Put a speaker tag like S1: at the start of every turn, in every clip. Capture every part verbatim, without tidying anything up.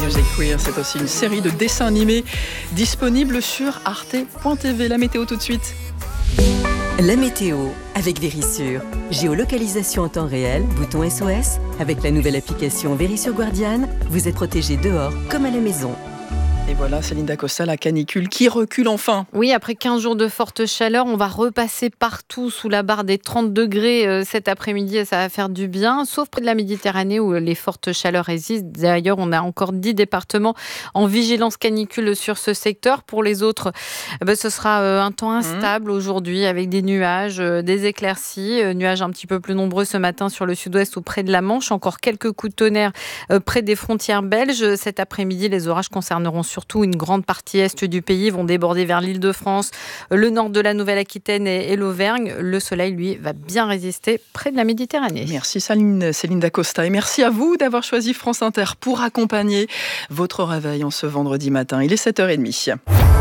S1: Music Queer, c'est aussi une série de dessins animés disponible sur arte point t v. La météo tout de suite.
S2: La météo avec Vérissure. Géolocalisation en temps réel, bouton S O S. Avec la nouvelle application Vérissure Guardian, vous êtes protégé dehors comme à la maison.
S1: Et voilà, Céline Dacosta, la canicule qui recule enfin.
S3: Oui, après quinze jours de forte chaleur, on va repasser partout sous la barre des trente degrés euh, cet après-midi et ça va faire du bien, sauf près de la Méditerranée où les fortes chaleurs résistent. D'ailleurs, on a encore dix départements en vigilance canicule sur ce secteur. Pour les autres, eh ben, ce sera euh, un temps instable mmh. aujourd'hui avec des nuages, euh, des éclaircies, euh, nuages un petit peu plus nombreux ce matin sur le sud-ouest ou près de la Manche. Encore quelques coups de tonnerre euh, près des frontières belges. Cet après-midi, les orages concerneront surtout Surtout une grande partie est du pays, vont déborder vers l'Île-de-France, le nord de la Nouvelle-Aquitaine et, et l'Auvergne. Le soleil, lui, va bien résister près de la Méditerranée.
S1: Merci Céline, Céline Dacosta et merci à vous d'avoir choisi France Inter pour accompagner votre réveil en ce vendredi matin. Il est sept heures trente.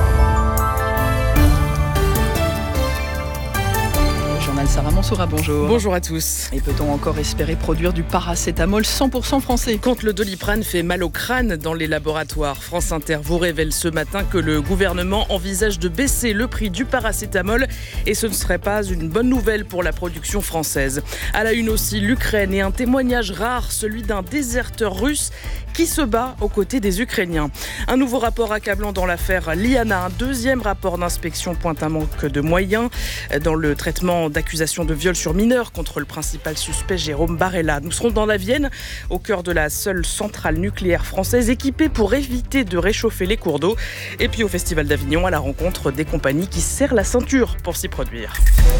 S1: Sarah Mansoura, bonjour.
S4: Bonjour à tous.
S1: Et peut-on encore espérer produire du paracétamol cent pour cent français ?
S4: Quand le Doliprane fait mal au crâne dans les laboratoires, France Inter vous révèle ce matin que le gouvernement envisage de baisser le prix du paracétamol et ce ne serait pas une bonne nouvelle pour la production française. À la une aussi, l'Ukraine et un témoignage rare, celui d'un déserteur russe qui se bat aux côtés des Ukrainiens. Un nouveau rapport accablant dans l'affaire Liana. Un deuxième rapport d'inspection pointe un manque de moyens dans le traitement d'accusations de viol sur mineurs contre le principal suspect Jérôme Barella. Nous serons dans la Vienne, au cœur de la seule centrale nucléaire française équipée pour éviter de réchauffer les cours d'eau. Et puis au Festival d'Avignon, à la rencontre des compagnies qui serrent la ceinture pour s'y produire.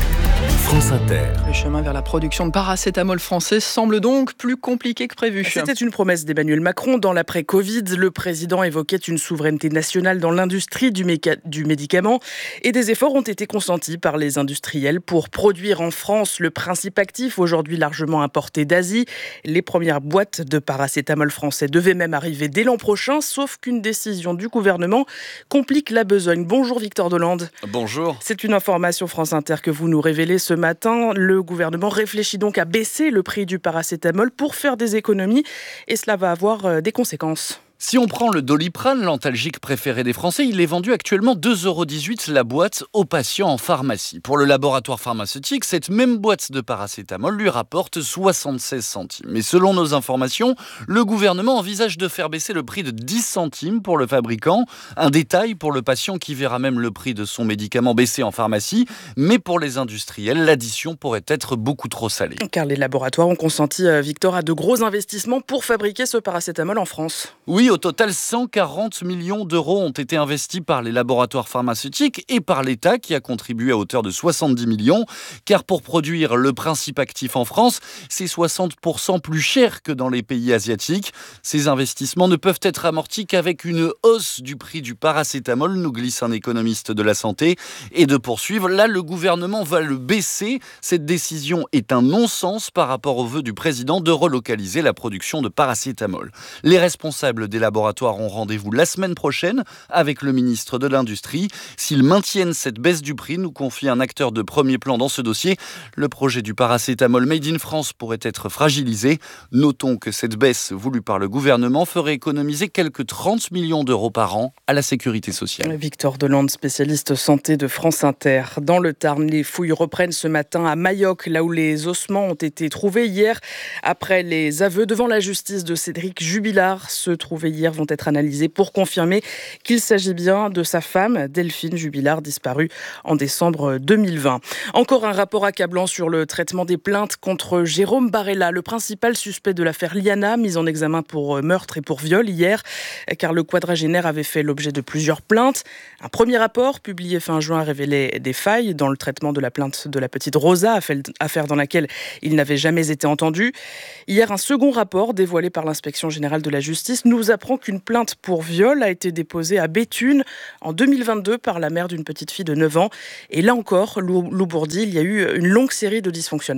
S5: France Inter.
S1: Le chemin vers la production de paracétamol français semble donc plus compliqué que prévu.
S4: C'était une promesse d'Emmanuel Macron. Dans l'après-Covid, le président évoquait une souveraineté nationale dans l'industrie du, méca- du médicament et des efforts ont été consentis par les industriels pour produire en France le principe actif, aujourd'hui largement importé d'Asie. Les premières boîtes de paracétamol français devaient même arriver dès l'an prochain, sauf qu'une décision du gouvernement complique la besogne. Bonjour Victor Delande.
S6: Bonjour.
S4: C'est une information France Inter que vous nous révélez ce matin. Le gouvernement réfléchit donc à baisser le prix du paracétamol pour faire des économies et cela va avoir des conséquences.
S6: Si on prend le Doliprane, l'antalgique préféré des Français, il est vendu actuellement deux euros dix-huit la boîte aux patients en pharmacie. Pour le laboratoire pharmaceutique, cette même boîte de paracétamol lui rapporte soixante-seize centimes. Mais selon nos informations, le gouvernement envisage de faire baisser le prix de dix centimes pour le fabricant. Un détail pour le patient qui verra même le prix de son médicament baisser en pharmacie. Mais pour les industriels, l'addition pourrait être beaucoup trop salée.
S4: Car les laboratoires ont consenti, Victor, à de gros investissements pour fabriquer ce paracétamol en France.
S6: Oui, au total, cent quarante millions d'euros ont été investis par les laboratoires pharmaceutiques et par l'État qui a contribué à hauteur de soixante-dix millions. Car pour produire le principe actif en France, c'est soixante pour cent plus cher que dans les pays asiatiques. Ces investissements ne peuvent être amortis qu'avec une hausse du prix du paracétamol, nous glisse un économiste de la santé. Et de poursuivre, là, le gouvernement va le baisser. Cette décision est un non-sens par rapport au vœu du président de relocaliser la production de paracétamol. Les responsables des Les laboratoires ont rendez-vous la semaine prochaine avec le ministre de l'Industrie. S'ils maintiennent cette baisse du prix, nous confie un acteur de premier plan dans ce dossier, le projet du paracétamol Made in France pourrait être fragilisé. Notons que cette baisse voulue par le gouvernement ferait économiser quelques trente millions d'euros par an à la sécurité sociale.
S4: Victor Delande, spécialiste santé de France Inter. Dans le Tarn, les fouilles reprennent ce matin à Mayoc, là où les ossements ont été trouvés hier après les aveux devant la justice de Cédric Jubilard. Se trouvaient hier vont être analysés pour confirmer qu'il s'agit bien de sa femme, Delphine Jubilard, disparue en décembre deux mille vingt. Encore un rapport accablant sur le traitement des plaintes contre Jérôme Barella, le principal suspect de l'affaire Liana, mis en examen pour meurtre et pour viol hier, car le quadragénaire avait fait l'objet de plusieurs plaintes. Un premier rapport, publié fin juin, révélait des failles dans le traitement de la plainte de la petite Rosa, affaire dans laquelle il n'avait jamais été entendu. Hier, un second rapport, dévoilé par l'inspection générale de la justice, nous apprend qu'une plainte pour viol a été déposée à Béthune en deux mille vingt-deux par la mère d'une petite fille de neuf ans. Et là encore, Lou Bourdi, il y a eu une longue série de dysfonctionnements.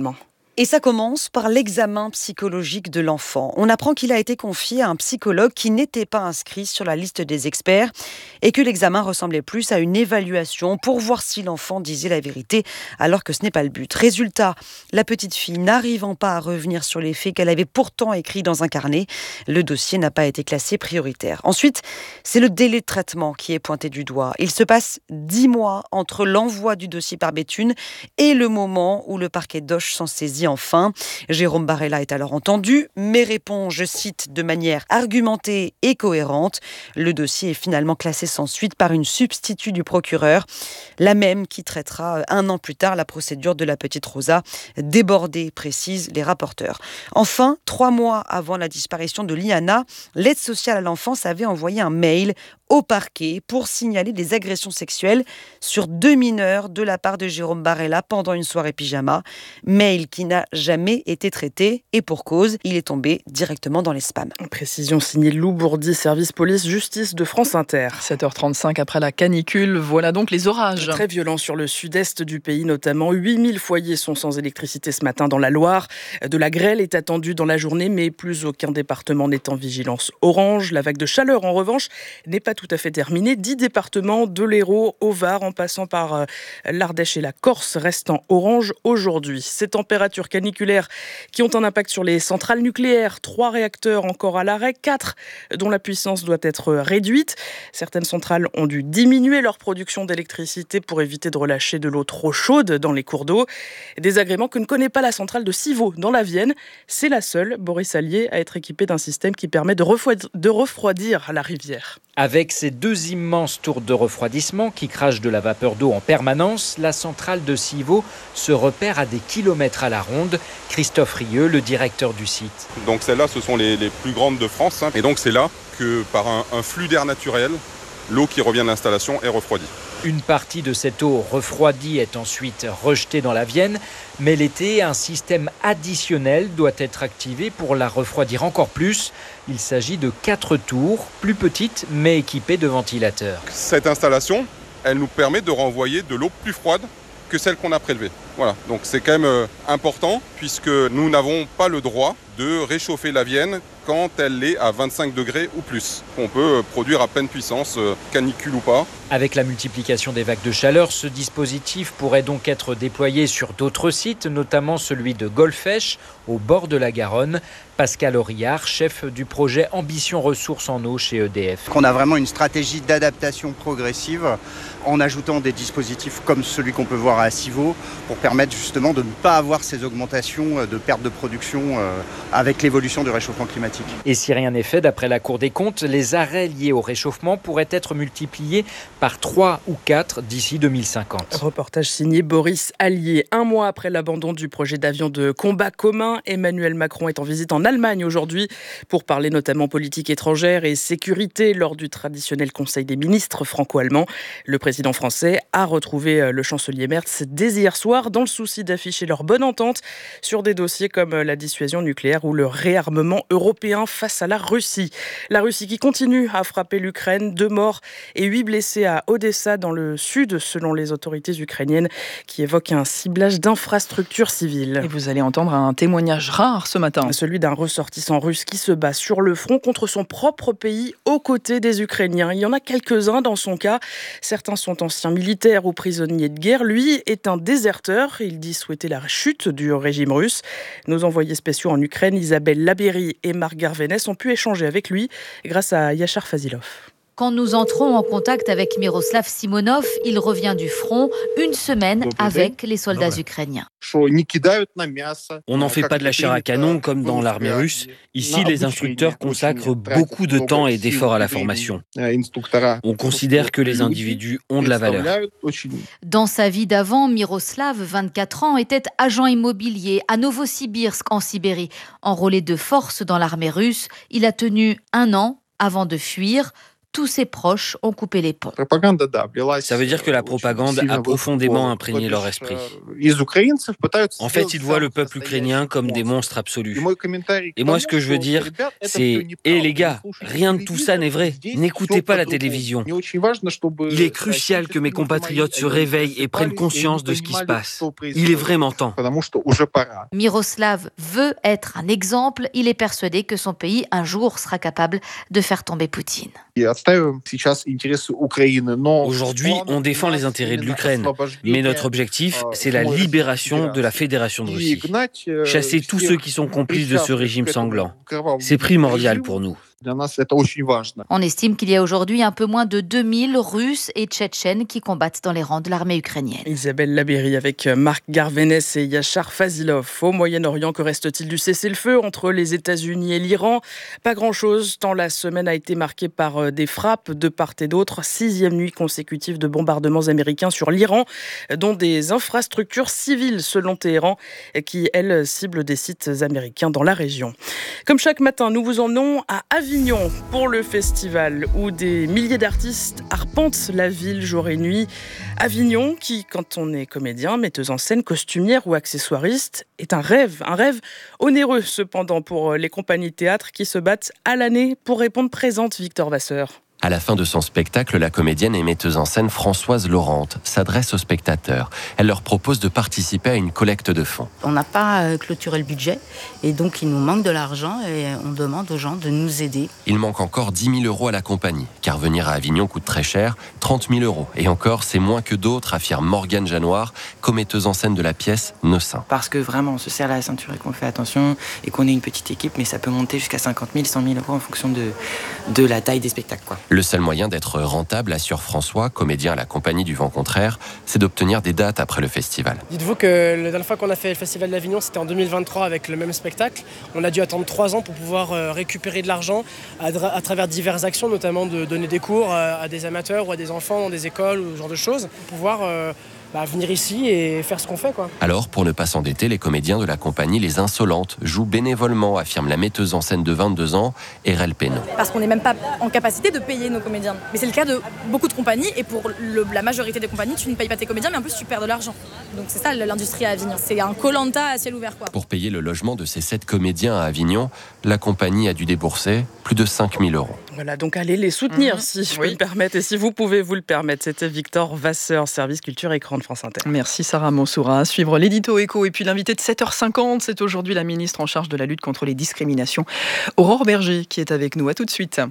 S7: Et ça commence par l'examen psychologique de l'enfant. On apprend qu'il a été confié à un psychologue qui n'était pas inscrit sur la liste des experts et que l'examen ressemblait plus à une évaluation pour voir si l'enfant disait la vérité alors que ce n'est pas le but. Résultat, la petite fille n'arrivant pas à revenir sur les faits qu'elle avait pourtant écrits dans un carnet, le dossier n'a pas été classé prioritaire. Ensuite, c'est le délai de traitement qui est pointé du doigt. Il se passe dix mois entre l'envoi du dossier par Béthune et le moment où le parquet d'Auch s'en saisit enfin. Jérôme Barella est alors entendu, mais répond, je cite, de manière argumentée et cohérente. Le dossier est finalement classé sans suite par une substitut du procureur, la même qui traitera un an plus tard la procédure de la petite Rosa, débordée, précisent les rapporteurs. Enfin, trois mois avant la disparition de Liana, l'aide sociale à l'enfance avait envoyé un mail au parquet pour signaler des agressions sexuelles sur deux mineurs de la part de Jérôme Barella pendant une soirée pyjama. Mail qui n'a jamais été traité et pour cause, il est tombé directement dans les spams.
S4: Précision signée Lou Bourdi, service police-justice de France Inter.
S1: sept heures trente-cinq après la canicule, voilà donc les orages.
S4: Très violents sur le sud-est du pays notamment. huit mille foyers sont sans électricité ce matin dans la Loire. De la grêle est attendue dans la journée, mais plus aucun département n'est en vigilance orange. La vague de chaleur, en revanche, n'est pas tout à fait terminée. dix départements, de l'Hérault au Var, en passant par l'Ardèche et la Corse, restent en orange aujourd'hui. Ces températures caniculaires qui ont un impact sur les centrales nucléaires. Trois réacteurs encore à l'arrêt, quatre dont la puissance doit être réduite. Certaines centrales ont dû diminuer leur production d'électricité pour éviter de relâcher de l'eau trop chaude dans les cours d'eau. Désagrément que ne connaît pas la centrale de Civaux dans la Vienne. C'est la seule, Boris Allier, à être équipée d'un système qui permet de refroidir, de refroidir la rivière.
S8: Avec ses deux immenses tours de refroidissement qui crachent de la vapeur d'eau en permanence, la centrale de Civaux se repère à des kilomètres à la ronde. Christophe Rieux, le directeur du site.
S9: Donc celles-là, ce sont les, les plus grandes de France. Hein. Et donc c'est là que par un, un flux d'air naturel, l'eau qui revient de l'installation est refroidie.
S8: Une partie de cette eau refroidie est ensuite rejetée dans la Vienne, mais l'été, un système additionnel doit être activé pour la refroidir encore plus. Il s'agit de quatre tours, plus petites mais équipées de ventilateurs.
S9: Cette installation, elle nous permet de renvoyer de l'eau plus froide que celle qu'on a prélevée. Voilà, donc c'est quand même important puisque nous n'avons pas le droit de réchauffer la Vienne quand elle est à vingt-cinq degrés ou plus. On peut produire à pleine puissance, canicule ou pas.
S8: Avec la multiplication des vagues de chaleur, ce dispositif pourrait donc être déployé sur d'autres sites, notamment celui de Golfech, au bord de la Garonne. Pascal Aurillard, chef du projet Ambition Ressources en eau chez E D F.
S10: On a vraiment une stratégie d'adaptation progressive en ajoutant des dispositifs comme celui qu'on peut voir à Civaux pour permettre justement de ne pas avoir ces augmentations de perte de production avec l'évolution du réchauffement climatique.
S8: Et si rien n'est fait, d'après la Cour des comptes, les arrêts liés au réchauffement pourraient être multipliés par trois ou quatre d'ici deux mille cinquante.
S4: Reportage signé Boris Allier. Un mois après l'abandon du projet d'avion de combat commun, Emmanuel Macron est en visite en Allemagne aujourd'hui pour parler notamment politique étrangère et sécurité lors du traditionnel Conseil des ministres franco-allemand. Le président français a retrouvé le chancelier Merz dès hier soir dans le souci d'afficher leur bonne entente sur des dossiers comme la dissuasion nucléaire ou le réarmement européen face à la Russie. La Russie qui continue à frapper l'Ukraine, deux morts et huit blessés à Odessa dans le sud selon les autorités ukrainiennes qui évoquent un ciblage d'infrastructures civiles.
S1: Et vous allez entendre un témoignage rare ce matin.
S4: Celui d'un ressortissant russe qui se bat sur le front contre son propre pays aux côtés des Ukrainiens. Il y en a quelques-uns dans son cas. Certains sont anciens militaires ou prisonniers de guerre. Lui est un déserteur. Il dit souhaiter la chute du régime russe. Nos envoyés spéciaux en Ukraine, Isabelle Labéry et Marc Garvenès, ont pu échanger avec lui grâce à Yachar Fazilov.
S11: Quand nous entrons en contact avec Miroslav Simonov, il revient du front une semaine avec les soldats ukrainiens.
S12: On n'en fait pas de la chair à canon comme dans l'armée russe. Ici, les instructeurs consacrent beaucoup de temps et d'efforts à la formation. On considère que les individus ont de la valeur.
S11: Dans sa vie d'avant, Miroslav, vingt-quatre ans, était agent immobilier à Novosibirsk en Sibérie. Enrôlé de force dans l'armée russe, il a tenu un an avant de fuir. tous ses proches ont coupé les ponts.
S12: Ça veut dire que la propagande a profondément imprégné leur esprit. En fait, ils voient le peuple ukrainien comme des monstres absolus. Et moi, ce que je veux dire, c'est « Hé les gars, rien de tout ça n'est vrai. N'écoutez pas la télévision. Il est crucial que mes compatriotes se réveillent et prennent conscience de ce qui se passe. Il est vraiment temps. »
S11: Miroslav veut être un exemple. Il est persuadé que son pays, un jour, sera capable de faire tomber Poutine.
S12: Aujourd'hui, on défend les intérêts de l'Ukraine, mais notre objectif, c'est la libération de la Fédération de Russie. Chasser tous ceux qui sont complices de ce régime sanglant. C'est primordial pour nous.
S11: On estime qu'il y a aujourd'hui un peu moins de deux mille Russes et Tchétchènes qui combattent dans les rangs de l'armée ukrainienne.
S4: Isabelle Labéry avec Marc Garvenès et Yachar Fazilov. Au Moyen-Orient, que reste-t-il du cessez-le-feu entre les États-Unis et l'Iran ? Pas grand-chose, tant la semaine a été marquée par des frappes de part et d'autre. Sixième nuit consécutive de bombardements américains sur l'Iran, dont des infrastructures civiles selon Téhéran, qui, elles, ciblent des sites américains dans la région. Comme chaque matin, nous vous emmenons à Avignon pour le festival où des milliers d'artistes arpentent la ville jour et nuit. Avignon qui, quand on est comédien, metteuse en scène, costumière ou accessoiriste, est un rêve. Un rêve onéreux cependant pour les compagnies de théâtre qui se battent à l'année pour répondre présente. Victor Vasseur.
S13: À la fin de son spectacle, la comédienne et metteuse en scène Françoise Laurent s'adresse aux spectateurs. Elle leur propose de participer à une collecte de fonds.
S14: On n'a pas clôturé le budget et donc il nous manque de l'argent et on demande aux gens de nous aider.
S13: Il manque encore dix mille euros à la compagnie, car venir à Avignon coûte très cher, trente mille euros. Et encore, c'est moins que d'autres, affirme Morgane Janoir, co-metteuse en scène de la pièce Nossin.
S15: Parce que vraiment, on se serre la ceinture et qu'on fait attention et qu'on est une petite équipe, mais ça peut monter jusqu'à cinquante mille, cent mille euros en fonction de, de la taille des spectacles, quoi.
S13: Le seul moyen d'être rentable, assure François, comédien à la compagnie du Vent Contraire, c'est d'obtenir des dates après le festival.
S16: Dites-vous que la dernière fois qu'on a fait le festival d'Avignon, c'était en deux mille vingt-trois avec le même spectacle. On a dû attendre trois ans pour pouvoir récupérer de l'argent à, à travers diverses actions, notamment de donner des cours à des amateurs ou à des enfants dans des écoles ou ce genre de choses, pour pouvoir euh, bah, venir ici et faire ce qu'on fait, quoi.
S13: Alors, pour ne pas s'endetter, les comédiens de la compagnie Les Insolentes jouent bénévolement, affirme la metteuse en scène de vingt-deux ans, Erel Pénaud.
S17: Parce qu'on n'est même pas en capacité de payer nos comédiens. Mais c'est le cas de beaucoup de compagnies et pour le, la majorité des compagnies, tu ne payes pas tes comédiens, mais en plus tu perds de l'argent. Donc c'est ça l'industrie à Avignon. C'est un koh-lanta à ciel ouvert, quoi.
S13: Pour payer le logement de ces sept comédiens à Avignon, la compagnie a dû débourser plus de cinq mille euros.
S4: Voilà, donc allez les soutenir, mmh, si je oui. peux me permettre et si vous pouvez vous le permettre. C'était Victor Vasseur, service culture écran de France Inter.
S1: Merci Sarah Monsoura. À suivre l'édito écho et puis l'invité de sept heures cinquante, c'est aujourd'hui la ministre en charge de la lutte contre les discriminations, Aurore Berger, qui est avec nous. À tout de suite.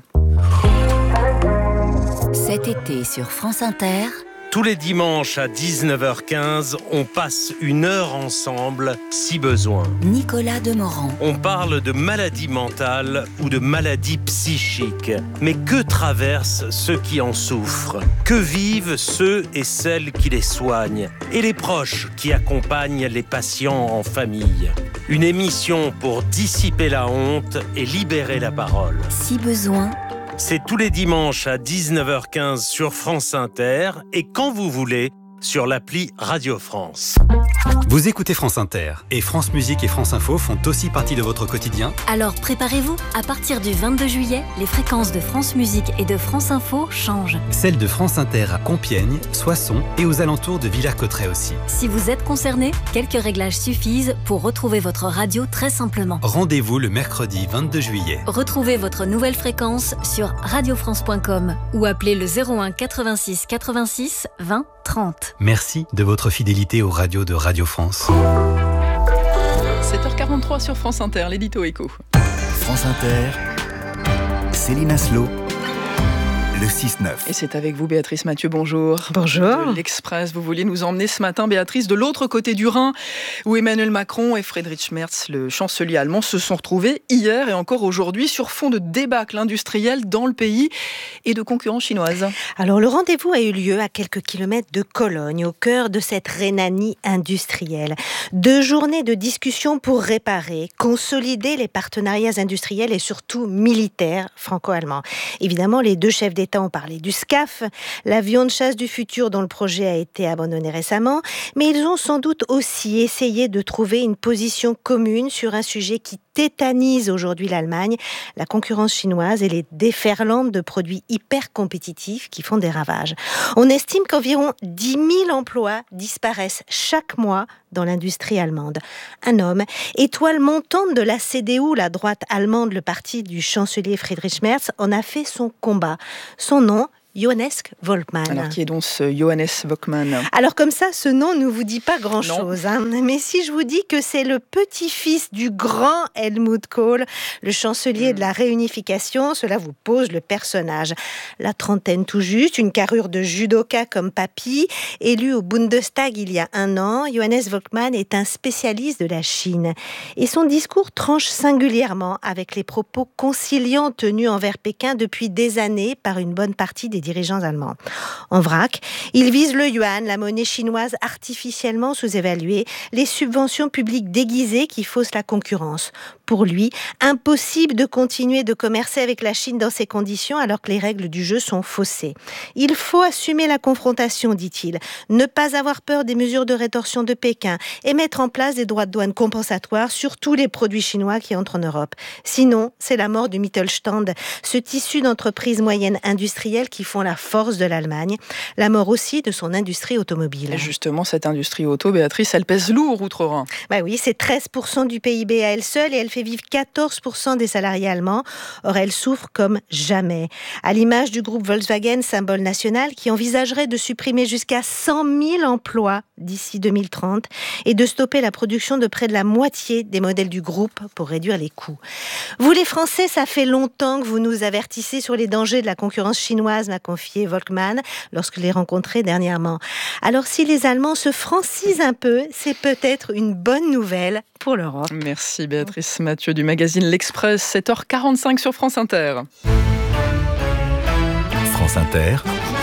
S2: Cet été sur France Inter.
S18: Tous les dimanches à dix-neuf heures quinze, on passe une heure ensemble, si besoin.
S2: Nicolas Demorand.
S18: On parle de maladies mentales ou de maladies psychiques. Mais que traversent ceux qui en souffrent ? Que vivent ceux et celles qui les soignent ? Et les proches qui accompagnent les patients en famille ? Une émission pour dissiper la honte et libérer la parole.
S2: Si besoin.
S18: C'est tous les dimanches à dix-neuf heures quinze sur France Inter et quand vous voulez sur l'appli Radio France.
S19: Vous écoutez France Inter et France Musique et France Info font aussi partie de votre quotidien.
S2: Alors préparez-vous, à partir du vingt-deux juillet, les fréquences de France Musique et de France Info changent.
S19: Celles de France Inter à Compiègne, Soissons et aux alentours de Villers-Cotterêts aussi.
S2: Si vous êtes concerné, quelques réglages suffisent pour retrouver votre radio très simplement.
S19: Rendez-vous le mercredi vingt-deux juillet.
S2: Retrouvez votre nouvelle fréquence sur radio france point com ou appelez le zéro un quatre-vingt-six quatre-vingt-six vingt trente.
S19: Merci de votre fidélité aux radios de Radio France.
S1: sept heures quarante-trois sur France Inter, l'édito écho.
S5: France Inter, Céline Aslo, le six neuf.
S1: Et c'est avec vous Béatrice Mathieu, bonjour.
S3: Bonjour.
S1: De L'Express, vous vouliez nous emmener ce matin, Béatrice, de l'autre côté du Rhin, où Emmanuel Macron et Friedrich Merz, le chancelier allemand, se sont retrouvés hier et encore aujourd'hui sur fond de débâcle industriel dans le pays et de concurrence chinoise.
S20: Alors le rendez-vous a eu lieu à quelques kilomètres de Cologne, au cœur de cette Rhénanie industrielle. Deux journées de discussion pour réparer, consolider les partenariats industriels et surtout militaires franco-allemands. Évidemment, les deux chefs d'État ont parlé du SCAF, l'avion de chasse du futur dont le projet a été abandonné récemment, mais ils ont sans doute aussi essayé de trouver une position commune sur un sujet qui tétanise aujourd'hui l'Allemagne, la concurrence chinoise et les déferlantes de produits hyper compétitifs qui font des ravages. On estime qu'environ dix mille emplois disparaissent chaque mois dans l'industrie allemande. Un homme, étoile montante de la C D U, la droite allemande, le parti du chancelier Friedrich Merz, en a fait son combat. Son nom, Johannes Volkmann.
S1: Alors, qui est donc ce Johannes Volkmann ?
S20: Alors, comme ça, ce nom ne vous dit pas grand-chose. Hein. Mais si je vous dis que c'est le petit-fils du grand Helmut Kohl, le chancelier mmh. de la réunification, cela vous pose le personnage. La trentaine tout juste, une carrure de judoka comme papy, élu au Bundestag il y a un an, Johannes Volkmann est un spécialiste de la Chine. Et son discours tranche singulièrement avec les propos conciliants tenus envers Pékin depuis des années par une bonne partie des dirigeants allemands. En vrac, il vise le yuan, la monnaie chinoise artificiellement sous-évaluée, les subventions publiques déguisées qui faussent la concurrence. Pour lui, impossible de continuer de commercer avec la Chine dans ces conditions alors que les règles du jeu sont faussées. Il faut assumer la confrontation, dit-il, ne pas avoir peur des mesures de rétorsion de Pékin et mettre en place des droits de douane compensatoires sur tous les produits chinois qui entrent en Europe. Sinon, c'est la mort du Mittelstand, ce tissu d'entreprises moyennes industrielles qui font la force de l'Allemagne, la mort aussi de son industrie automobile.
S1: Et justement, cette industrie auto, Béatrice, elle pèse lourd outre-Rhin.
S20: Bah oui, c'est treize pour cent du P I B à elle seule et elle fait vivre quatorze pour cent des salariés allemands. Or, elle souffre comme jamais. À l'image du groupe Volkswagen, symbole national, qui envisagerait de supprimer jusqu'à cent mille emplois d'ici deux mille trente et de stopper la production de près de la moitié des modèles du groupe pour réduire les coûts. Vous les Français, ça fait longtemps que vous nous avertissez sur les dangers de la concurrence chinoise, m'a confié Volkmann lorsque je l'ai rencontré dernièrement. Alors si les Allemands se francisent un peu, c'est peut-être une bonne nouvelle pour l'Europe.
S1: Merci Béatrice Mathieu du magazine L'Express, sept heures quarante-cinq sur France Inter.
S5: France Inter.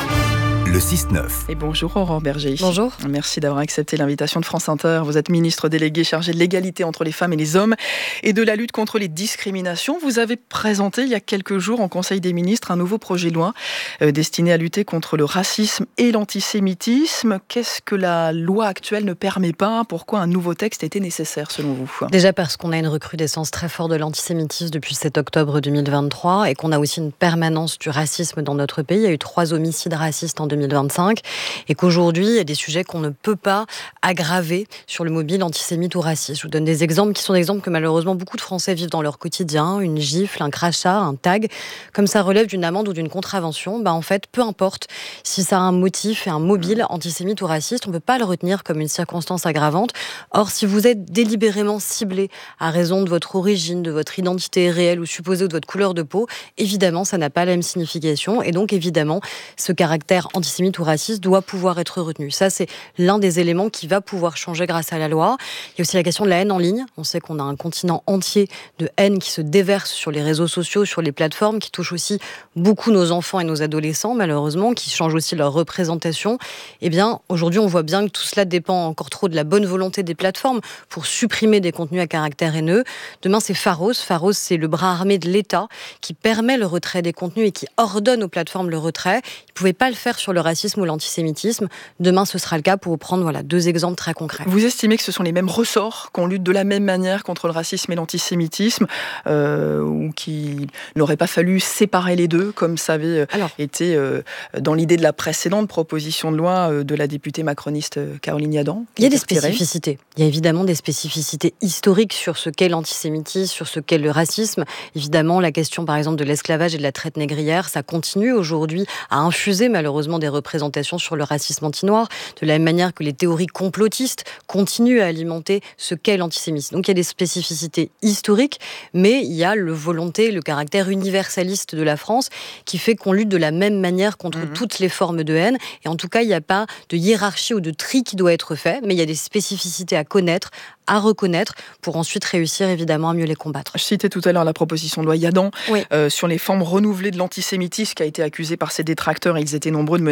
S5: Le six neuf.
S1: Et bonjour Aurore Berger.
S21: Bonjour.
S1: Merci d'avoir accepté l'invitation de France Inter. Vous êtes ministre déléguée chargée de l'égalité entre les femmes et les hommes et de la lutte contre les discriminations. Vous avez présenté il y a quelques jours en Conseil des ministres un nouveau projet de loi euh, destiné à lutter contre le racisme et l'antisémitisme. Qu'est-ce que la loi actuelle ne permet pas ? Pourquoi un nouveau texte était nécessaire selon vous ?
S21: Déjà parce qu'on a une recrudescence très forte de l'antisémitisme depuis le sept octobre deux mille vingt-trois et qu'on a aussi une permanence du racisme dans notre pays. Il y a eu trois homicides racistes en deux mille vingt-cinq et qu'aujourd'hui, il y a des sujets qu'on ne peut pas aggraver sur le mobile antisémite ou raciste. Je vous donne des exemples qui sont des exemples que malheureusement beaucoup de Français vivent dans leur quotidien, une gifle, un crachat, un tag. Comme ça relève d'une amende ou d'une contravention, bah en fait, peu importe si ça a un motif et un mobile antisémite ou raciste, on ne peut pas le retenir comme une circonstance aggravante. Or, si vous êtes délibérément ciblé à raison de votre origine, de votre identité réelle ou supposée ou de votre couleur de peau, évidemment, ça n'a pas la même signification et donc évidemment, ce caractère antisémite ou raciste doit pouvoir être retenu. Ça, c'est l'un des éléments qui va pouvoir changer grâce à la loi. Il y a aussi la question de la haine en ligne. On sait qu'on a un continent entier de haine qui se déverse sur les réseaux sociaux, sur les plateformes, qui touche aussi beaucoup nos enfants et nos adolescents, malheureusement, qui changent aussi leur représentation. Eh bien, aujourd'hui, on voit bien que tout cela dépend encore trop de la bonne volonté des plateformes pour supprimer des contenus à caractère haineux. Demain, c'est Pharos. Pharos, c'est le bras armé de l'État qui permet le retrait des contenus et qui ordonne aux plateformes le retrait. Ils ne pouvaient pas le faire sur le racisme ou l'antisémitisme. Demain, ce sera le cas pour vous prendre voilà, deux exemples très concrets.
S1: Vous estimez que ce sont les mêmes ressorts, qu'on lutte de la même manière contre le racisme et l'antisémitisme, euh, ou qu'il n'aurait pas fallu séparer les deux, comme ça avait Alors, été euh, dans l'idée de la précédente proposition de loi euh, de la députée macroniste Caroline Yadan?
S21: Il y a des spécificités. Il y a évidemment des spécificités historiques sur ce qu'est l'antisémitisme, sur ce qu'est le racisme. Évidemment, la question, par exemple, de l'esclavage et de la traite négrière, ça continue aujourd'hui à infuser malheureusement des représentations sur le racisme anti-noir, de la même manière que les théories complotistes continuent à alimenter ce qu'est l'antisémitisme. Donc il y a des spécificités historiques, mais il y a le volonté, le caractère universaliste de la France qui fait qu'on lutte de la même manière contre mmh. toutes les formes de haine. Et en tout cas, il n'y a pas de hiérarchie ou de tri qui doit être fait, mais il y a des spécificités à connaître, à reconnaître, pour ensuite réussir évidemment à mieux les combattre.
S1: Je citais tout à l'heure la proposition de loi Yadan oui. euh, sur les formes renouvelées de l'antisémitisme qui a été accusée par ses détracteurs, et ils étaient nombreux, de menacer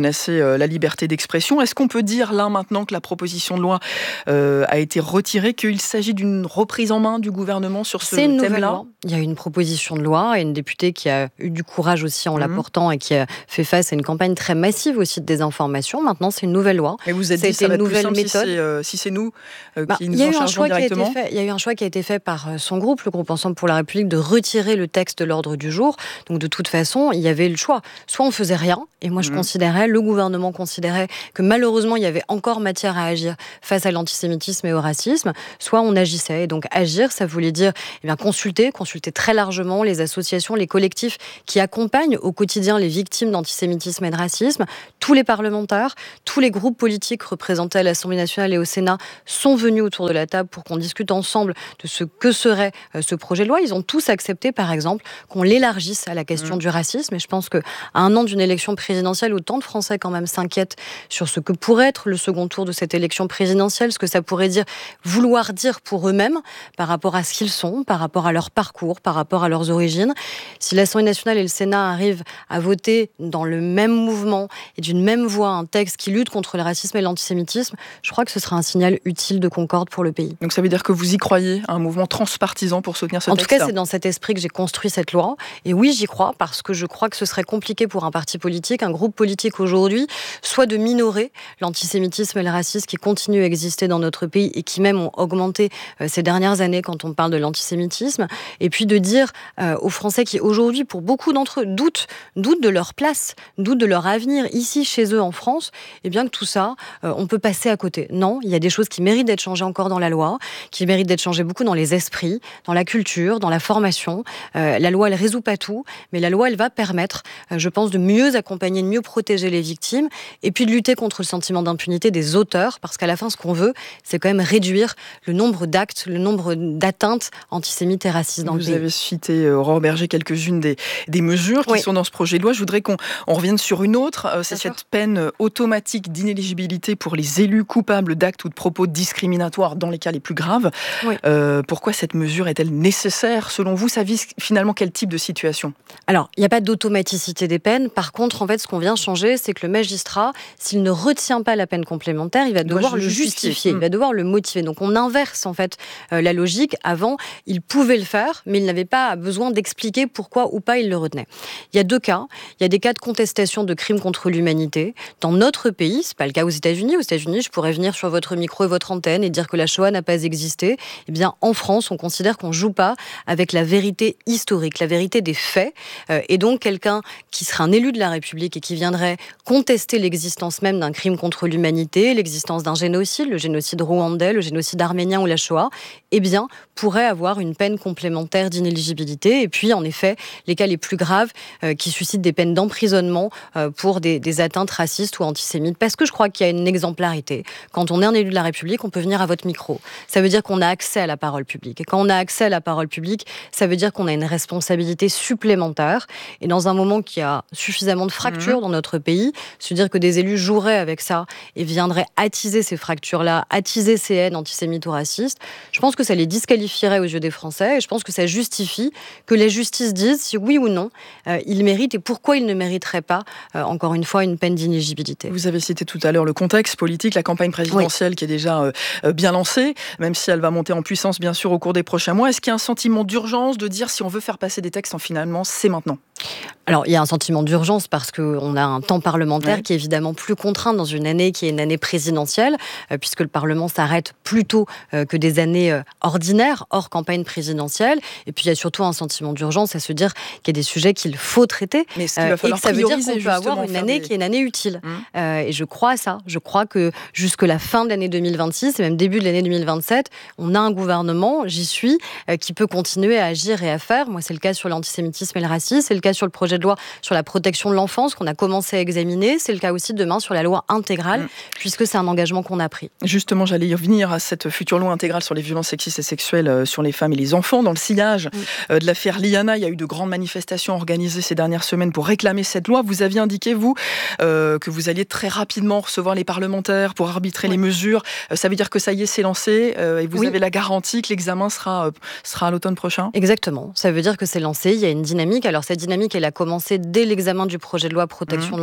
S1: menacer la liberté d'expression. Est-ce qu'on peut dire là maintenant que la proposition de loi euh, a été retirée, qu'il s'agit d'une reprise en main du gouvernement sur ce
S21: C'est une
S1: thème-là ?
S21: loi. Il y a une proposition de loi et une députée qui a eu du courage aussi en mmh. l'apportant et qui a fait face à une campagne très massive aussi de désinformation. Maintenant, c'est une nouvelle loi.
S1: Mais vous êtes dit, ça va être plus simple si c'est, euh, si c'est nous euh, bah, qui nous en chargeons directement.
S21: Il y a eu un choix qui a été fait par son groupe, le groupe Ensemble pour la République, de retirer le texte de l'ordre du jour. Donc de toute façon, il y avait le choix. Soit on faisait rien, et moi je mmh. considérais, le gouvernement considérait que malheureusement il y avait encore matière à agir face à l'antisémitisme et au racisme, soit on agissait. Et donc agir, ça voulait dire eh bien, consulter, consulter très largement les associations, les collectifs qui accompagnent au quotidien les victimes d'antisémitisme et de racisme. Tous les parlementaires, tous les groupes politiques représentés à l'Assemblée nationale et au Sénat sont venus autour de la table pour qu'on discute ensemble de ce que serait ce projet de loi. Ils ont tous accepté, par exemple, qu'on l'élargisse à la question mmh. du racisme. Et je pense qu'à un an d'une élection présidentielle où tant de Français quand même s'inquiètent sur ce que pourrait être le second tour de cette élection présidentielle, ce que ça pourrait dire, vouloir dire pour eux-mêmes, par rapport à ce qu'ils sont, par rapport à leur parcours, par rapport à leurs origines. Si l'Assemblée nationale et le Sénat arrivent à voter dans le même mouvement et d'une même voix un texte qui lutte contre le racisme et l'antisémitisme, je crois que ce sera un signal utile de concorde pour le pays.
S1: Donc ça veut dire que vous y croyez, un mouvement transpartisan pour soutenir ce
S21: en
S1: texte ?
S21: En tout cas, c'est dans cet esprit que j'ai construit cette loi. Et oui, j'y crois, parce que je crois que ce serait compliqué pour un parti politique, un groupe politique aujourd'hui, soit de minorer l'antisémitisme et le racisme qui continuent à exister dans notre pays et qui même ont augmenté euh, ces dernières années quand on parle de l'antisémitisme, et puis de dire euh, aux Français qui aujourd'hui, pour beaucoup d'entre eux, doutent, doutent de leur place, doutent de leur avenir ici, chez eux en France, et bien que tout ça, euh, on peut passer à côté. Non, il y a des choses qui méritent d'être changées encore dans la loi, qui méritent d'être changées beaucoup dans les esprits, dans la culture, dans la formation. Euh, la loi, elle résout pas tout, mais la loi, elle va permettre, euh, je pense, de mieux accompagner, de mieux protéger les victimes, et puis de lutter contre le sentiment d'impunité des auteurs, parce qu'à la fin, ce qu'on veut, c'est quand même réduire le nombre d'actes, le nombre d'atteintes antisémites et racistes dans
S1: Vous
S21: le pays.
S1: Vous avez cité, Aurore Berger, quelques-unes des, des mesures qui oui. sont dans ce projet de loi. Je voudrais qu'on on revienne sur une autre. Euh, c'est Bien cette sûr. peine automatique d'inéligibilité pour les élus coupables d'actes ou de propos discriminatoires dans les cas les plus graves. Oui. Euh, pourquoi cette mesure est-elle nécessaire ? Selon vous, ça vise finalement quel type de situation ?
S21: Alors, il n'y a pas d'automaticité des peines. Par contre, en fait, ce qu'on vient changer, c'est que le magistrat, s'il ne retient pas la peine complémentaire, il va devoir le justifier, justifier. Mmh. il va devoir le motiver. Donc, on inverse en fait euh, la logique. Avant, il pouvait le faire, mais il n'avait pas besoin d'expliquer pourquoi ou pas il le retenait. Il y a deux cas. Il y a des cas de contestation de crimes contre l'humanité. Dans notre pays, c'est pas le cas aux États-Unis. Aux États-Unis, je pourrais venir sur votre micro et votre antenne et dire que la Shoah n'a pas existé. Eh bien, en France, on considère qu'on joue pas avec la vérité historique, la vérité des faits. Euh, et donc, quelqu'un qui serait un élu de la République et qui viendrait contester l'existence même d'un crime contre l'humanité, l'existence d'un génocide, le génocide rwandais, le génocide arménien ou la Shoah, eh bien, pourrait avoir une peine complémentaire d'inéligibilité. Et puis, en effet, les cas les plus graves euh, qui suscitent des peines d'emprisonnement euh, pour des, des atteintes racistes ou antisémites. Parce que je crois qu'il y a une exemplarité. Quand on est un élu de la République, on peut venir à votre micro. Ça veut dire qu'on a accès à la parole publique. Et quand on a accès à la parole publique, ça veut dire qu'on a une responsabilité supplémentaire. Et dans un moment qui a suffisamment de fractures mmh. dans notre pays, se dire que des élus joueraient avec ça et viendraient attiser ces fractures-là, attiser ces haines antisémites ou racistes, je pense que ça les disqualifierait aux yeux des Français. Et je pense que ça justifie que la justice dise si oui ou non euh, ils méritent et pourquoi ils ne mériteraient pas, euh, encore une fois, une peine d'inéligibilité.
S1: Vous avez cité tout à l'heure le contexte politique, la campagne présidentielle oui. qui est déjà euh, bien lancée, même si elle va monter en puissance, bien sûr, au cours des prochains mois. Est-ce qu'il y a un sentiment d'urgence de dire si on veut faire passer des textes, en finalement, c'est maintenant ?
S21: Alors, il y a un sentiment d'urgence parce qu'on a un temps parlementaire ouais. qui est évidemment plus contraint dans une année qui est une année présidentielle, euh, puisque le Parlement s'arrête plus tôt euh, que des années euh, ordinaires, hors campagne présidentielle. Et puis, il y a surtout un sentiment d'urgence à se dire qu'il y a des sujets qu'il faut traiter.
S1: Mais ce qu'il va falloir
S21: euh, et que ça veut dire qu'on peut
S1: avoir
S21: une année
S1: des...
S21: qui est une année utile.
S1: Mmh.
S21: Euh, et je crois à ça. Je crois que jusque la fin de l'année deux mille vingt-six et même début de l'année deux mille vingt-sept, on a un gouvernement, j'y suis, euh, qui peut continuer à agir et à faire. Moi, c'est le cas sur l'antisémitisme et le racisme. C'est le cas sur le projet de loi sur la protection de l'enfance qu'on a commencé à examiner. C'est le cas aussi demain sur la loi intégrale, mmh. puisque c'est un engagement qu'on a pris.
S1: Justement, j'allais y revenir à cette future loi intégrale sur les violences sexistes et sexuelles sur les femmes et les enfants. Dans le sillage mmh. de l'affaire Liana, il y a eu de grandes manifestations organisées ces dernières semaines pour réclamer cette loi. Vous aviez indiqué, vous, euh, que vous alliez très rapidement recevoir les parlementaires pour arbitrer oui. les mesures. Euh, ça veut dire que ça y est, c'est lancé euh, et vous oui. avez la garantie que l'examen sera, euh, sera à l'automne prochain ?
S21: Exactement. Ça veut dire que c'est lancé. Il y a une dynamique. Alors, cette dynamique, elle a commencé dès l'examen du projet de loi protection mmh. de l'enfance. Il y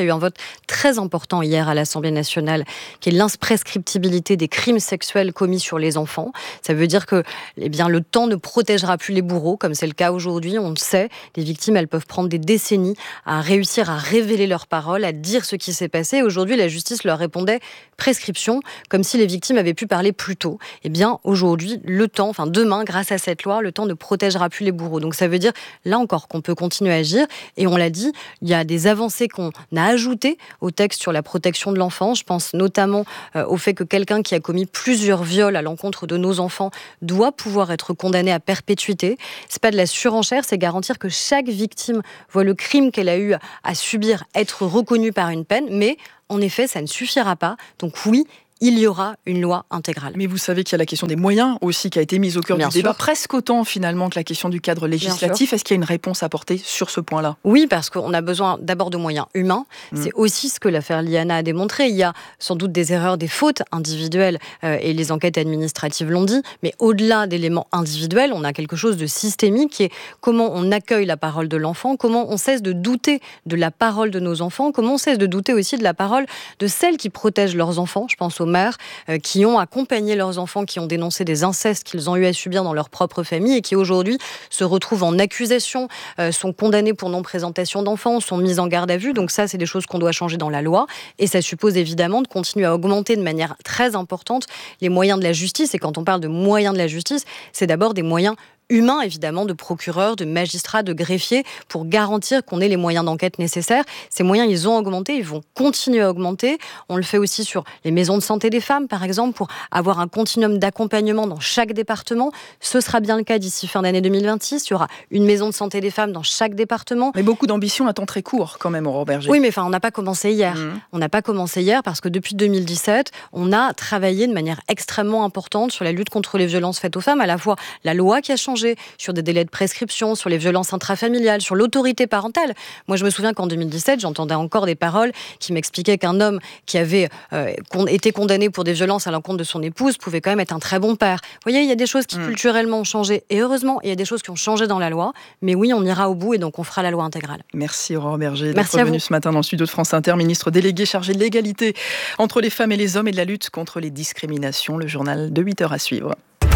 S21: il y a eu un vote très important hier à l'Assemblée nationale, qui est l'imprescriptibilité des crimes sexuels commis sur les enfants. Ça veut dire que eh bien, le temps ne protégera plus les bourreaux, comme c'est le cas aujourd'hui. On le sait, les victimes, elles peuvent prendre des décennies à réussir à révéler leurs paroles, à dire ce qui s'est passé. Et aujourd'hui, la justice leur répondait prescription, comme si les victimes avaient pu parler plus tôt. Eh bien, aujourd'hui, le temps, enfin demain, grâce à cette loi, le temps ne protégera plus les bourreaux. Donc ça veut dire, là encore, qu'on peut continuer à agir. Et on l'a dit, il y a des avancées qu'on a ajoutées au texte sur la protection de l'enfant. Je pense notamment euh, au fait que quelqu'un qui a commis plusieurs viols à l'encontre de nos enfants doit pouvoir être condamné à perpétuité. C'est pas de la surenchère, c'est garantir que chaque victime voit le crime qu'elle a eu à subir être reconnu par une peine, mais en effet, ça ne suffira pas. Donc oui, il y aura une loi intégrale.
S1: Mais vous savez qu'il y a la question des moyens aussi qui a été mise au cœur
S21: Bien
S1: du débat,
S21: sûr.
S1: presque autant finalement que la question du cadre législatif. Est-ce qu'il y a une réponse à apporter sur ce point-là ?
S21: Oui, parce qu'on a besoin d'abord de moyens humains.
S1: Mmh.
S21: C'est aussi ce que l'affaire Liana a démontré. Il y a sans doute des erreurs, des fautes individuelles, euh, et les enquêtes administratives l'ont dit, mais au-delà d'éléments individuels, on a quelque chose de systémique qui est comment on accueille la parole de l'enfant, comment on cesse de douter de la parole de nos enfants, comment on cesse de douter aussi de la parole de celles qui protègent leurs enfants. Je pense aux mères euh, qui qui ont accompagné leurs enfants, qui ont dénoncé des incestes qu'ils ont eu à subir dans leur propre famille et qui aujourd'hui se retrouvent en accusation, euh, sont condamnés pour non-présentation d'enfants, sont mis en garde à vue. Donc ça, c'est des choses qu'on doit changer dans la loi. Et ça suppose évidemment de continuer à augmenter de manière très importante les moyens de la justice. Et quand on parle de moyens de la justice, c'est d'abord des moyens humains, évidemment, de procureurs, de magistrats, de greffiers, pour garantir qu'on ait les moyens d'enquête nécessaires. Ces moyens, ils ont augmenté, ils vont continuer à augmenter. On le fait aussi sur les maisons de santé des femmes, par exemple, pour avoir un continuum d'accompagnement dans chaque département. Ce sera bien le cas d'ici fin d'année deux mille vingt-six. Il y aura une maison de santé des femmes dans chaque département.
S1: Mais beaucoup d'ambition à temps très court, quand même, Aurore Berger.
S21: Oui, mais enfin, on n'a pas commencé hier.
S1: Mmh.
S21: On n'a pas commencé hier parce que depuis deux mille dix-sept, on a travaillé de manière extrêmement importante sur la lutte contre les violences faites aux femmes, à la fois la loi qui a changé, sur des délais de prescription, sur les violences intrafamiliales, sur l'autorité parentale. Moi, je me souviens qu'en deux mille dix-sept, j'entendais encore des paroles qui m'expliquaient qu'un homme qui avait euh, été condamné pour des violences à l'encontre de son épouse pouvait quand même être un très bon père. Vous voyez, il y a des choses qui mmh. culturellement ont changé, et heureusement, il y a des choses qui ont changé dans la loi, mais oui, on ira au bout et donc on fera la loi intégrale.
S1: Merci Aurore Berger d'être venue ce matin dans le studio de France Inter, ministre déléguée chargée de l'égalité entre les femmes et les hommes et de la lutte contre les discriminations. Le journal de huit heures à suivre.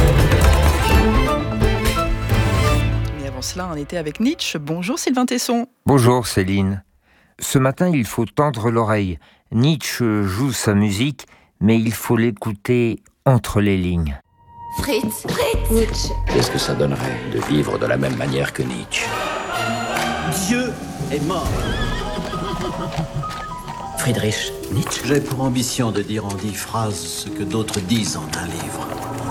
S1: Avant cela, on était avec Nietzsche. Bonjour Sylvain Tesson.
S6: Bonjour Céline. Ce matin, il faut tendre l'oreille. Nietzsche joue sa musique, mais il faut l'écouter entre les lignes.
S22: Fritz, Fritz. Nietzsche.
S23: Qu'est-ce que ça donnerait de vivre de la même manière que Nietzsche ?
S24: Dieu est mort.
S23: Friedrich Nietzsche.
S24: J'ai pour ambition de dire en dix phrases ce que d'autres disent en un livre.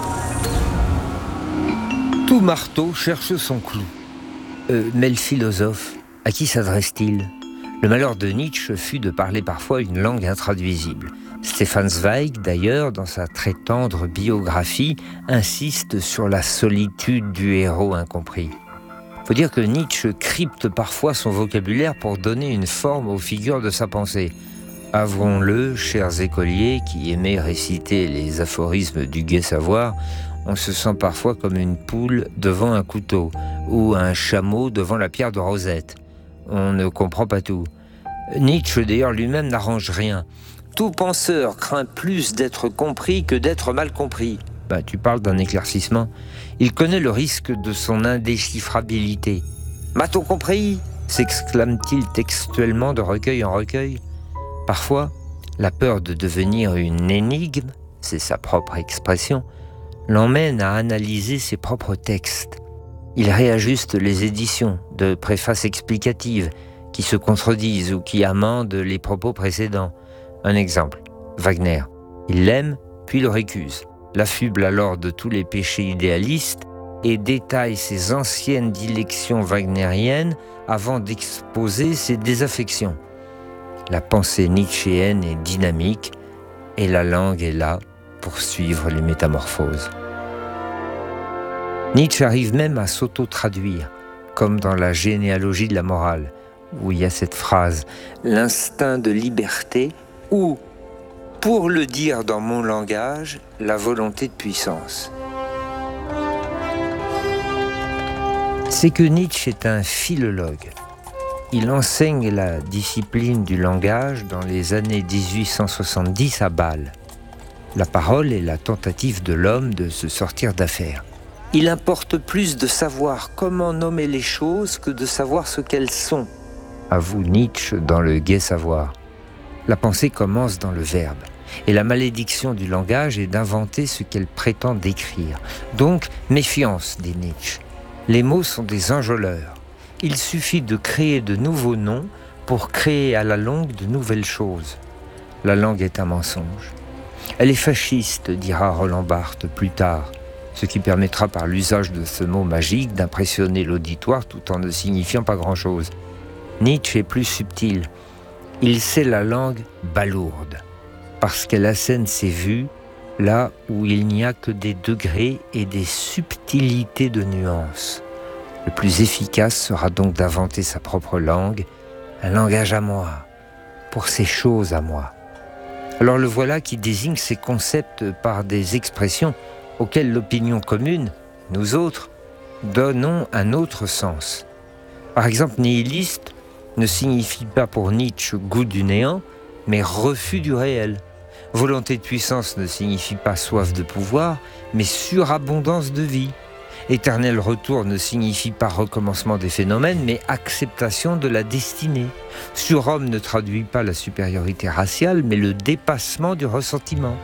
S6: Tout marteau cherche son clou. Euh, mais le philosophe, à qui s'adresse-t-il ? Le malheur de Nietzsche fut de parler parfois une langue intraduisible. Stefan Zweig, d'ailleurs, dans sa très tendre biographie, insiste sur la solitude du héros incompris. Faut dire que Nietzsche crypte parfois son vocabulaire pour donner une forme aux figures de sa pensée. Avouons-le, chers écoliers qui aimaient réciter les aphorismes du gai savoir, on se sent parfois comme une poule devant un couteau ou un chameau devant la pierre de Rosette. On ne comprend pas tout. Nietzsche, d'ailleurs, lui-même n'arrange rien. Tout penseur craint plus d'être compris que d'être mal compris. Bah, tu parles d'un éclaircissement. Il connaît le risque de son indéchiffrabilité. « M'a-t-on compris ?» s'exclame-t-il textuellement de recueil en recueil. Parfois, la peur de devenir une énigme, c'est sa propre expression, l'emmène à analyser ses propres textes. Il réajuste les éditions de préfaces explicatives qui se contredisent ou qui amendent les propos précédents. Un exemple, Wagner. Il l'aime, puis le récuse. L'affuble alors de tous les péchés idéalistes et détaille ses anciennes dilections wagnériennes avant d'exposer ses désaffections. La pensée nietzschéenne est dynamique et la langue est là pour suivre les métamorphoses. Nietzsche arrive même à s'auto-traduire, comme dans la généalogie de la morale, où il y a cette phrase « l'instinct de liberté » ou, pour le dire dans mon langage, la volonté de puissance. C'est que Nietzsche est un philologue. Il enseigne la discipline du langage dans les années dix-huit cent soixante-dix à Bâle. La parole est la tentative de l'homme de se sortir d'affaire. Il importe plus de savoir comment nommer les choses que de savoir ce qu'elles sont, avoue Nietzsche dans le Gai Savoir. La pensée commence dans le verbe, et la malédiction du langage est d'inventer ce qu'elle prétend décrire. Donc, méfiance, dit Nietzsche. Les mots sont des enjôleurs. Il suffit de créer de nouveaux noms pour créer à la longue de nouvelles choses. La langue est un mensonge. Elle est fasciste, dira Roland Barthes plus tard, ce qui permettra par l'usage de ce mot magique d'impressionner l'auditoire tout en ne signifiant pas grand-chose. Nietzsche est plus subtil. Il sait la langue balourde, parce qu'elle assène ses vues là où il n'y a que des degrés et des subtilités de nuances. Le plus efficace sera donc d'inventer sa propre langue, un langage à moi, pour ces choses à moi. Alors le voilà qui désigne ces concepts par des expressions auxquelles l'opinion commune, nous autres, donnons un autre sens. Par exemple, nihiliste ne signifie pas pour Nietzsche goût du néant, mais refus du réel. Volonté de puissance ne signifie pas soif de pouvoir, mais surabondance de vie. Éternel retour ne signifie pas recommencement des phénomènes, mais acceptation de la destinée. Surhomme ne traduit pas la supériorité raciale, mais le dépassement du ressentiment.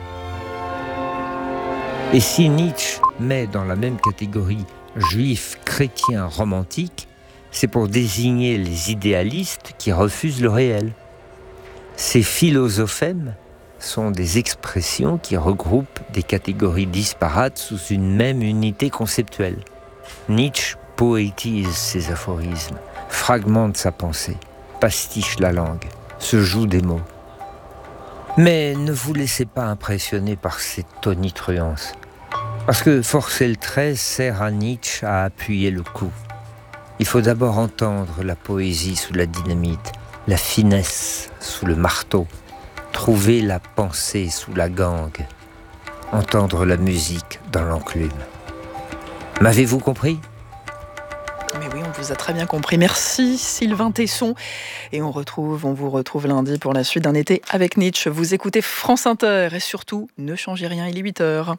S6: Et si Nietzsche met dans la même catégorie juif, chrétien, romantique, c'est pour désigner les idéalistes qui refusent le réel. Ces philosophèmes sont des expressions qui regroupent des catégories disparates sous une même unité conceptuelle. Nietzsche poétise ses aphorismes, fragmente sa pensée, pastiche la langue, se joue des mots. Mais ne vous laissez pas impressionner par ces tonitruances, parce que forcer le trait sert à Nietzsche à appuyer le coup. Il faut d'abord entendre la poésie sous la dynamite, la finesse sous le marteau, trouver la pensée sous la gangue, entendre la musique dans l'enclume. M'avez-vous compris ?
S1: Mais oui, on vous a très bien compris. Merci Sylvain Tesson. Et on retrouve, on vous retrouve lundi pour la suite d'un été avec Nietzsche. Vous écoutez France Inter et surtout, ne changez rien, il est huit heures.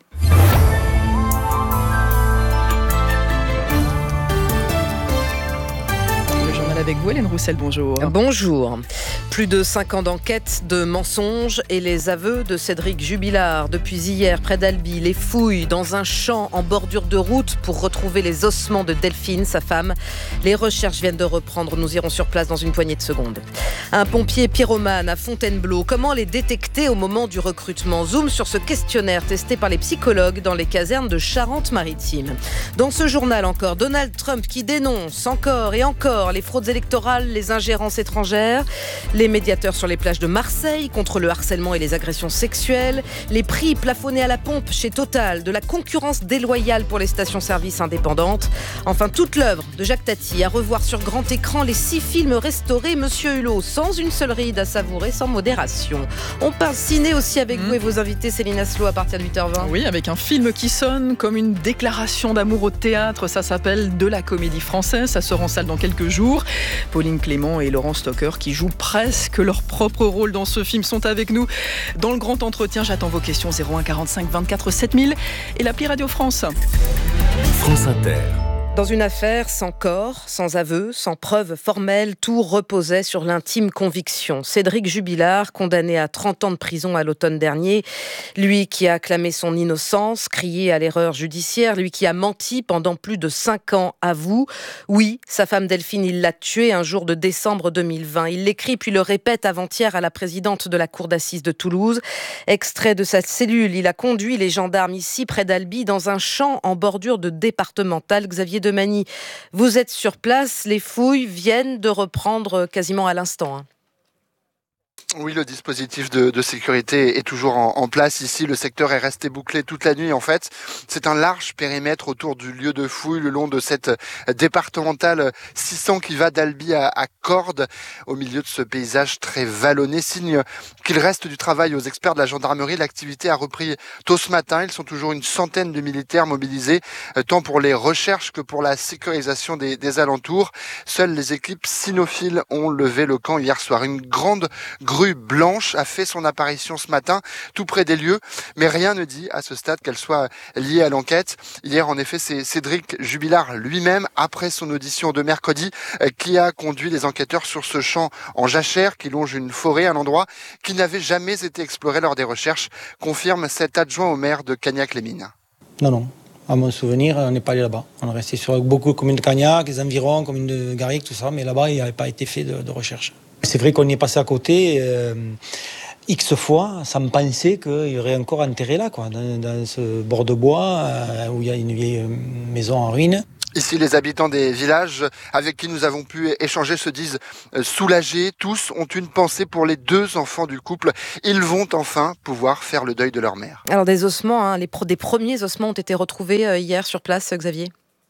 S1: Avec vous, Hélène Roussel, bonjour.
S7: Bonjour. Plus de cinq ans d'enquête, de mensonges et les aveux de Cédric Jubilard. Depuis hier, près d'Albi, les fouilles dans un champ en bordure de route pour retrouver les ossements de Delphine, sa femme. Les recherches viennent de reprendre. Nous irons sur place dans une poignée de secondes. Un pompier pyromane à Fontainebleau. Comment les détecter au moment du recrutement ? Zoom sur ce questionnaire testé par les psychologues dans les casernes de Charente-Maritime. Dans ce journal encore, Donald Trump qui dénonce encore et encore les fraudes électorales, les ingérences étrangères, les médiateurs sur les plages de Marseille contre le harcèlement et les agressions sexuelles, les prix plafonnés à la pompe chez Total, de la concurrence déloyale pour les stations-service indépendantes. Enfin, toute l'œuvre de Jacques Tati à revoir sur grand écran, les six films restaurés, Monsieur Hulot, sans une seule ride à savourer, sans modération. On parle ciné aussi avec mmh. vous et vos invités, Céline Aslo, à partir de huit heures vingt.
S1: Oui, avec un film qui sonne comme une déclaration d'amour au théâtre. Ça s'appelle De la Comédie Française. Ça sort en salle dans quelques jours. Pauline Clément et Laurent Stocker, qui jouent presque leur propre rôle dans ce film, sont avec nous dans le grand entretien. J'attends vos questions zéro un quarante-cinq vingt-quatre sept mille et l'appli Radio France.
S5: France Inter.
S7: Dans une affaire sans corps, sans aveu, sans preuve formelle, tout reposait sur l'intime conviction. Cédric Jubilard, condamné à trente ans de prison à l'automne dernier, lui qui a clamé son innocence, crié à l'erreur judiciaire, lui qui a menti pendant plus de cinq ans, avoue. Oui, sa femme Delphine, il l'a tuée un jour de décembre deux mille vingt. Il l'écrit puis le répète avant-hier à la présidente de la cour d'assises de Toulouse. Extrait de sa cellule, il a conduit les gendarmes ici, près d'Albi, dans un champ en bordure de départementale. Xavier Demagny, vous êtes sur place, les fouilles viennent de reprendre quasiment à l'instant. Hein.
S8: Oui, le dispositif de, de sécurité est toujours en, en place. Ici, le secteur est resté bouclé toute la nuit. En fait, c'est un large périmètre autour du lieu de fouille, le long de cette départementale six cents qui va d'Albi à, à Cordes, au milieu de ce paysage très vallonné. Signe qu'il reste du travail aux experts de la gendarmerie. L'activité a repris tôt ce matin. Ils sont toujours une centaine de militaires mobilisés, tant pour les recherches que pour la sécurisation des, des alentours. Seules les équipes cynophiles ont levé le camp hier soir. Une grande grue blanche a fait son apparition ce matin tout près des lieux, mais rien ne dit à ce stade qu'elle soit liée à l'enquête. Hier, en effet, c'est Cédric Jubilard lui-même, après son audition de mercredi, qui a conduit les enquêteurs sur ce champ en jachère qui longe une forêt, un endroit qui n'avait jamais été exploré lors des recherches, confirme cet adjoint au maire de Cagnac-les-Mines.
S9: Non, non. À mon souvenir, on n'est pas allé là-bas. On est resté sur beaucoup de communes de Cagnac, les environs, communes de Garrigue, tout ça, mais là-bas, il n'y avait pas été fait de, de recherche. C'est vrai qu'on y est passé à côté euh, X fois, sans penser qu'il y aurait encore intérêt là, quoi, dans, dans ce bord de bois euh, où il y a une vieille maison en ruine.
S8: Ici, les habitants des villages avec qui nous avons pu échanger se disent soulagés. Tous ont une pensée pour les deux enfants du couple. Ils vont enfin pouvoir faire le deuil de leur mère.
S7: Alors des ossements, hein, les pro- des premiers ossements ont été retrouvés hier sur place, Xavier ?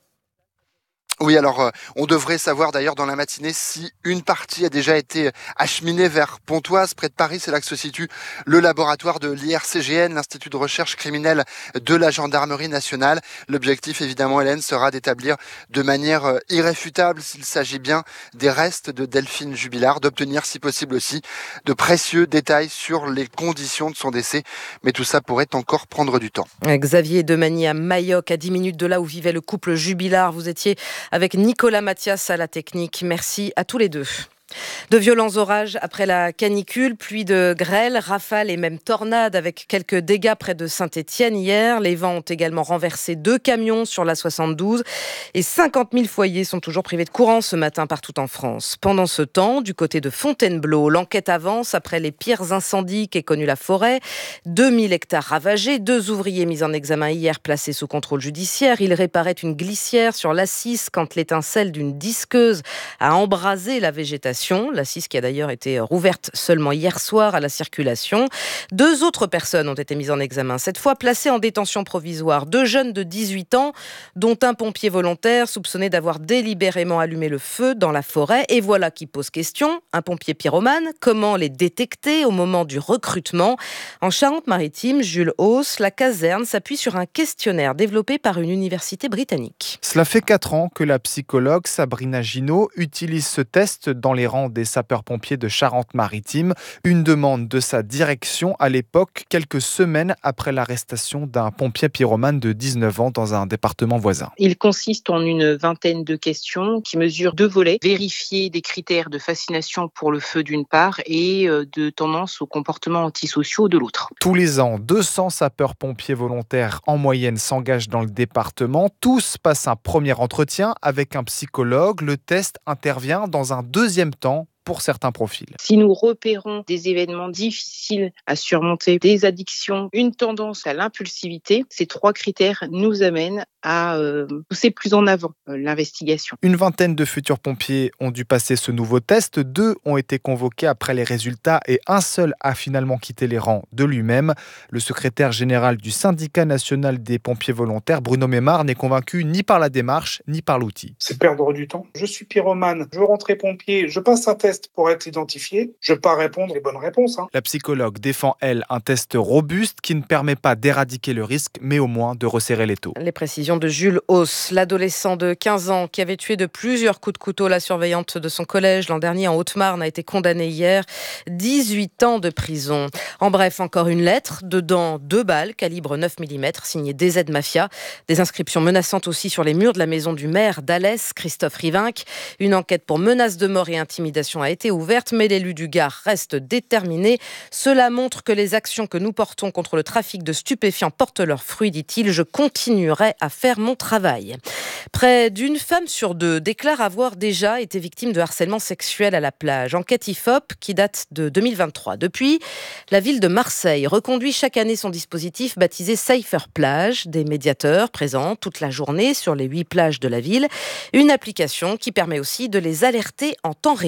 S8: Oui, alors euh, on devrait savoir d'ailleurs dans la matinée si une partie a déjà été acheminée vers Pontoise, près de Paris. C'est là que se situe le laboratoire de l'I R C G N, l'Institut de recherche criminelle de la Gendarmerie nationale. L'objectif, évidemment, Hélène, sera d'établir de manière euh, irréfutable s'il s'agit bien des restes de Delphine Jubilard, d'obtenir si possible aussi de précieux détails sur les conditions de son décès. Mais tout ça pourrait encore prendre du temps.
S7: Xavier Demagny à Mayoc, à dix minutes de là où vivait le couple Jubilard. Vous étiez avec Nicolas Mathias à la technique. Merci à tous les deux. De violents orages après la canicule, pluie de grêle, rafales et même tornades avec quelques dégâts près de Saint-Étienne hier. Les vents ont également renversé deux camions sur la soixante-douze et cinquante mille foyers sont toujours privés de courant ce matin partout en France. Pendant ce temps, du côté de Fontainebleau, l'enquête avance après les pires incendies qu'ait connu la forêt. deux mille hectares ravagés, deux ouvriers mis en examen hier placés sous contrôle judiciaire. Ils réparaient une glissière sur l'A six quand l'étincelle d'une disqueuse a embrasé la végétation. La six qui a d'ailleurs été rouverte seulement hier soir à la circulation. Deux autres personnes ont été mises en examen, cette fois placées en détention provisoire. Deux jeunes de dix-huit ans, dont un pompier volontaire soupçonné d'avoir délibérément allumé le feu dans la forêt. Et voilà qui pose question. Un pompier pyromane, comment les détecter au moment du recrutement ? En Charente-Maritime, Jules Hauss, la caserne s'appuie sur un questionnaire développé par une université britannique.
S10: Cela fait quatre ans que la psychologue Sabrina Ginaud utilise ce test dans les rangs des sapeurs-pompiers de Charente-Maritime. Une demande de sa direction à l'époque, quelques semaines après l'arrestation d'un pompier pyromane de dix-neuf ans dans un département voisin.
S12: Il consiste en une vingtaine de questions qui mesurent deux volets. Vérifier des critères de fascination pour le feu d'une part et de tendance aux comportements antisociaux de l'autre.
S10: Tous les ans, deux cents sapeurs-pompiers volontaires en moyenne s'engagent dans le département. Tous passent un premier entretien avec un psychologue. Le test intervient dans un deuxième temps pour certains profils.
S12: Si nous repérons des événements difficiles à surmonter, des addictions, une tendance à l'impulsivité, ces trois critères nous amènent à euh, pousser plus en avant euh, l'investigation.
S10: Une vingtaine de futurs pompiers ont dû passer ce nouveau test. Deux ont été convoqués après les résultats et un seul a finalement quitté les rangs de lui-même. Le secrétaire général du syndicat national des pompiers volontaires, Bruno Mémard, n'est convaincu ni par la démarche ni par l'outil.
S25: C'est perdre du temps. Je suis pyromane, je veux rentrer pompier, je passe un test pour être identifié, je ne vais pas répondre les bonnes réponses. Hein.
S10: La psychologue défend, elle, un test robuste qui ne permet pas d'éradiquer le risque, mais au moins de resserrer les taux.
S7: Les précisions de Jules Hauss, l'adolescent de quinze ans qui avait tué de plusieurs coups de couteau la surveillante de son collège l'an dernier en Haute-Marne a été condamné hier. dix-huit ans de prison. En bref, encore une lettre, dedans deux balles, calibre neuf millimètres, signée D Z Mafia. Des inscriptions menaçantes aussi sur les murs de la maison du maire d'Alès, Christophe Rivinc. Une enquête pour menace de mort et intimidation a été ouverte, mais l'élu du Gard reste déterminé. Cela montre que les actions que nous portons contre le trafic de stupéfiants portent leurs fruits, dit-il. Je continuerai à faire mon travail. Près d'une femme sur deux déclare avoir déjà été victime de harcèlement sexuel à la plage. Enquête I F O P qui date de deux mille vingt-trois. Depuis, la ville de Marseille reconduit chaque année son dispositif baptisé Safer Plage. Des médiateurs présents toute la journée sur les huit plages de la ville. Une application qui permet aussi de les alerter en temps réel. C'est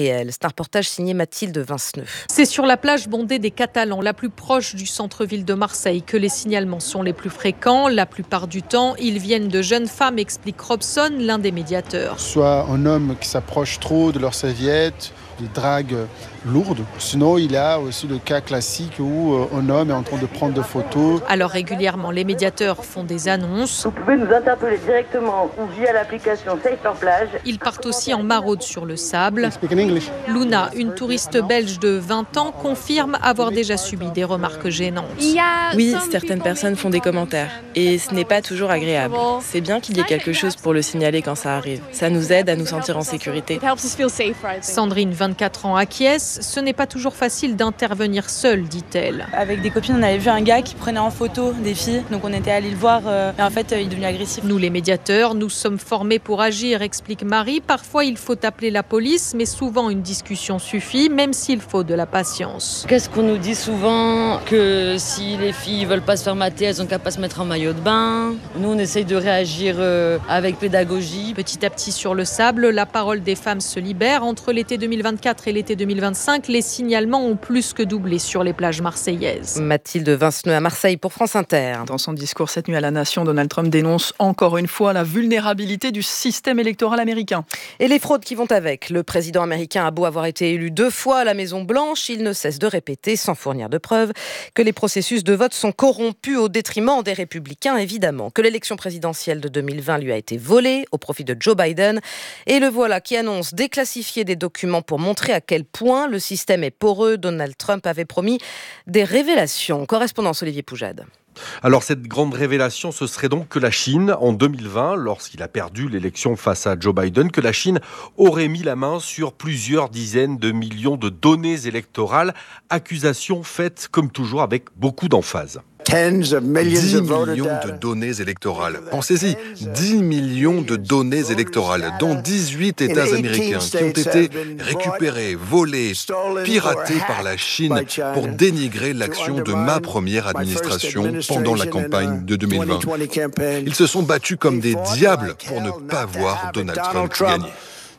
S7: un reportage signé Mathilde Vinceneux.
S11: C'est sur la plage bondée des Catalans, la plus proche du centre-ville de Marseille, que les signalements sont les plus fréquents. La plupart du temps, ils viennent de jeunes femmes, explique Robson, l'un des médiateurs.
S14: Soit un homme qui s'approche trop de leur serviette, des dragues lourdes. Sinon, il y a aussi le cas classique où un homme est en train de prendre des photos.
S11: Alors régulièrement, les médiateurs font des annonces.
S15: Vous pouvez nous interpeller directement ou via l'application Safer Plage.
S11: Ils partent aussi en maraude sur le sable. Luna, une touriste belge de vingt ans, confirme avoir déjà subi des remarques gênantes.
S16: Oui, certaines personnes font des commentaires et ce n'est pas toujours agréable. C'est bien qu'il y ait quelque chose pour le signaler quand ça arrive. Ça nous aide à nous sentir en sécurité.
S11: Sandrine, vingt-quatre ans, acquiesce. Ce n'est pas toujours facile d'intervenir seule, dit-elle.
S16: Avec des copines, on avait vu un gars qui prenait en photo des filles, donc on était allé le voir, euh, et en fait, euh, il est devenu agressif.
S11: Nous, les médiateurs, nous sommes formés pour agir, explique Marie. Parfois, il faut appeler la police, mais souvent, une discussion suffit, même s'il faut de la patience.
S17: Qu'est-ce qu'on nous dit souvent? Que si les filles veulent pas se faire mater, elles ont qu'à pas se mettre en maillot de bain. Nous, on essaye de réagir euh, avec pédagogie.
S11: Petit à petit, sur le sable, la parole des femmes se libère. Entre l'été deux mille vingt-quatre et l'été deux mille vingt-cinq, les signalements ont plus que doublé sur les plages marseillaises.
S7: Mathilde Vinceneux à Marseille pour France Inter.
S1: Dans son discours cette nuit à la Nation, Donald Trump dénonce encore une fois la vulnérabilité du système électoral américain.
S7: Et les fraudes qui vont avec. Le président américain a beau avoir été élu deux fois à la Maison-Blanche, il ne cesse de répéter, sans fournir de preuves, que les processus de vote sont corrompus au détriment des républicains, évidemment. Que l'élection présidentielle de deux mille vingt lui a été volée au profit de Joe Biden. Et le voilà qui annonce déclassifier des documents pour montrer à quel point le système est poreux. Donald Trump avait promis des révélations. Correspondance Olivier Poujade.
S26: Alors cette grande révélation, ce serait donc que la Chine, en deux mille vingt, lorsqu'il a perdu l'élection face à Joe Biden, que la Chine aurait mis la main sur plusieurs dizaines de millions de données électorales, accusation faite comme toujours avec beaucoup d'emphase.
S27: dix millions de données électorales. Pensez-y, dix millions de données électorales dans dix-huit États américains qui ont été récupérées, volées, piratées par la Chine pour dénigrer l'action de ma première administration pendant la campagne de deux mille vingt. Ils se sont battus comme des diables pour ne pas voir Donald Trump gagner.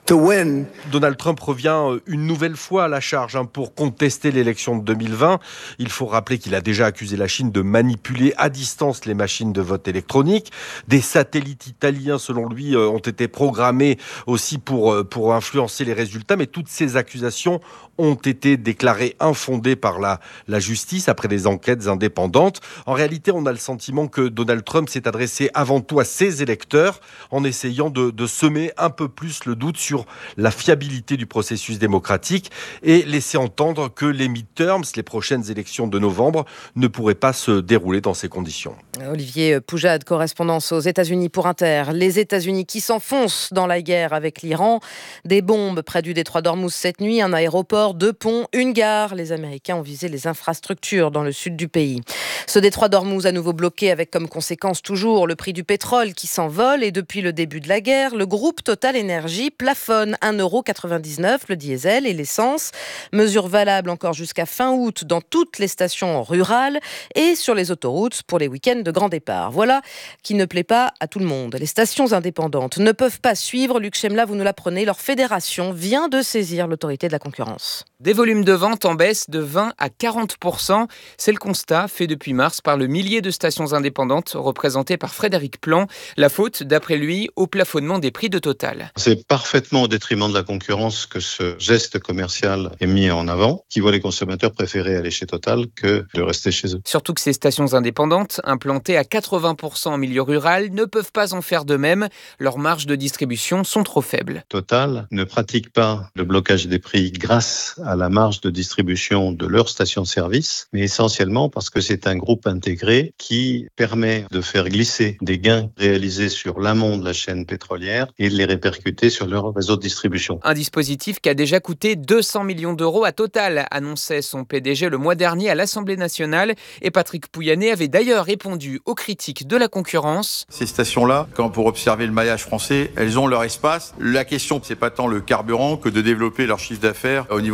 S26: Donald Trump revient une nouvelle fois à la charge pour contester l'élection de deux mille vingt. Il faut rappeler qu'il a déjà accusé la Chine de manipuler à distance les machines de vote électronique. Des satellites italiens, selon lui, ont été programmés aussi pour, pour influencer les résultats. Mais toutes ces accusations ont été déclarées infondées par la, la justice après des enquêtes indépendantes. En réalité, on a le sentiment que Donald Trump s'est adressé avant tout à ses électeurs en essayant de, de semer un peu plus le doute sur la fiabilité du processus démocratique et laisser entendre que les midterms, les prochaines élections de novembre, ne pourraient pas se dérouler dans ces conditions.
S7: Olivier Poujade, correspondance aux États-Unis pour Inter. Les États-Unis qui s'enfoncent dans la guerre avec l'Iran. Des bombes près du détroit d'Ormuz cette nuit, un aéroport, deux ponts, une gare. Les Américains ont visé les infrastructures dans le sud du pays. Ce détroit d'Ormuz à nouveau bloqué avec comme conséquence toujours le prix du pétrole qui s'envole et depuis le début de la guerre, le groupe Total Energy plafonne un euro quatre-vingt-dix-neuf le diesel et l'essence. Mesure valable encore jusqu'à fin août dans toutes les stations rurales et sur les autoroutes pour les week-ends de grand départ. Voilà qui ne plaît pas à tout le monde. Les stations indépendantes ne peuvent pas suivre. Luc Chemla, vous nous l'apprenez, leur fédération vient de saisir l'autorité de la concurrence.
S28: Des volumes de vente en baisse de vingt à quarante pour cent. C'est le constat fait depuis mars par le millier de stations indépendantes représentées par Frédéric Plan. La faute, d'après lui, au plafonnement des prix de Total.
S29: C'est parfaitement au détriment de la concurrence que ce geste commercial est mis en avant, qui voit les consommateurs préférer aller chez Total que de rester chez eux.
S28: Surtout que ces stations indépendantes, implantées à quatre-vingts pour cent en milieu rural, ne peuvent pas en faire de même. Leurs marges de distribution sont trop faibles.
S29: Total ne pratique pas le blocage des prix grâce à la marge de distribution de leurs stations-service, mais essentiellement parce que c'est un groupe intégré qui permet de faire glisser des gains réalisés sur l'amont de la chaîne pétrolière et de les répercuter sur leur réseau de distribution.
S28: Un dispositif qui a déjà coûté deux cents millions d'euros à Total, annonçait son P D G le mois dernier à l'Assemblée nationale. Et Patrick Pouyanné avait d'ailleurs répondu aux critiques de la concurrence.
S30: Ces stations-là, quand pour observer le maillage français, elles ont leur espace. La question, c'est pas tant le carburant que de développer leur chiffre d'affaires au niveau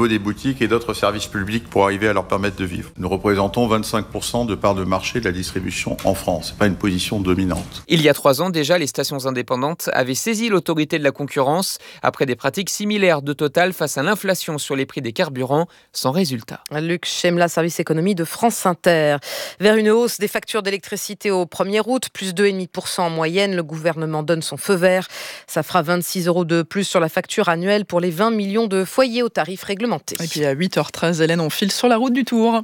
S30: niveau des boutiques et d'autres services publics pour arriver à leur permettre de vivre. Nous représentons vingt-cinq pour cent de part de marché de la distribution en France. C'est pas une position dominante.
S28: Il y a trois ans déjà, les stations indépendantes avaient saisi l'autorité de la concurrence après des pratiques similaires de Total face à l'inflation sur les prix des carburants, sans résultat.
S7: Luc Chemla, service économie de France Inter. Vers une hausse des factures d'électricité au premier août, plus deux virgule cinq pour cent en moyenne. Le gouvernement donne son feu vert. Ça fera vingt-six euros de plus sur la facture annuelle pour les vingt millions de foyers au tarif réglementé.
S1: Et puis à huit heures treize, Hélène, on file sur la route du Tour.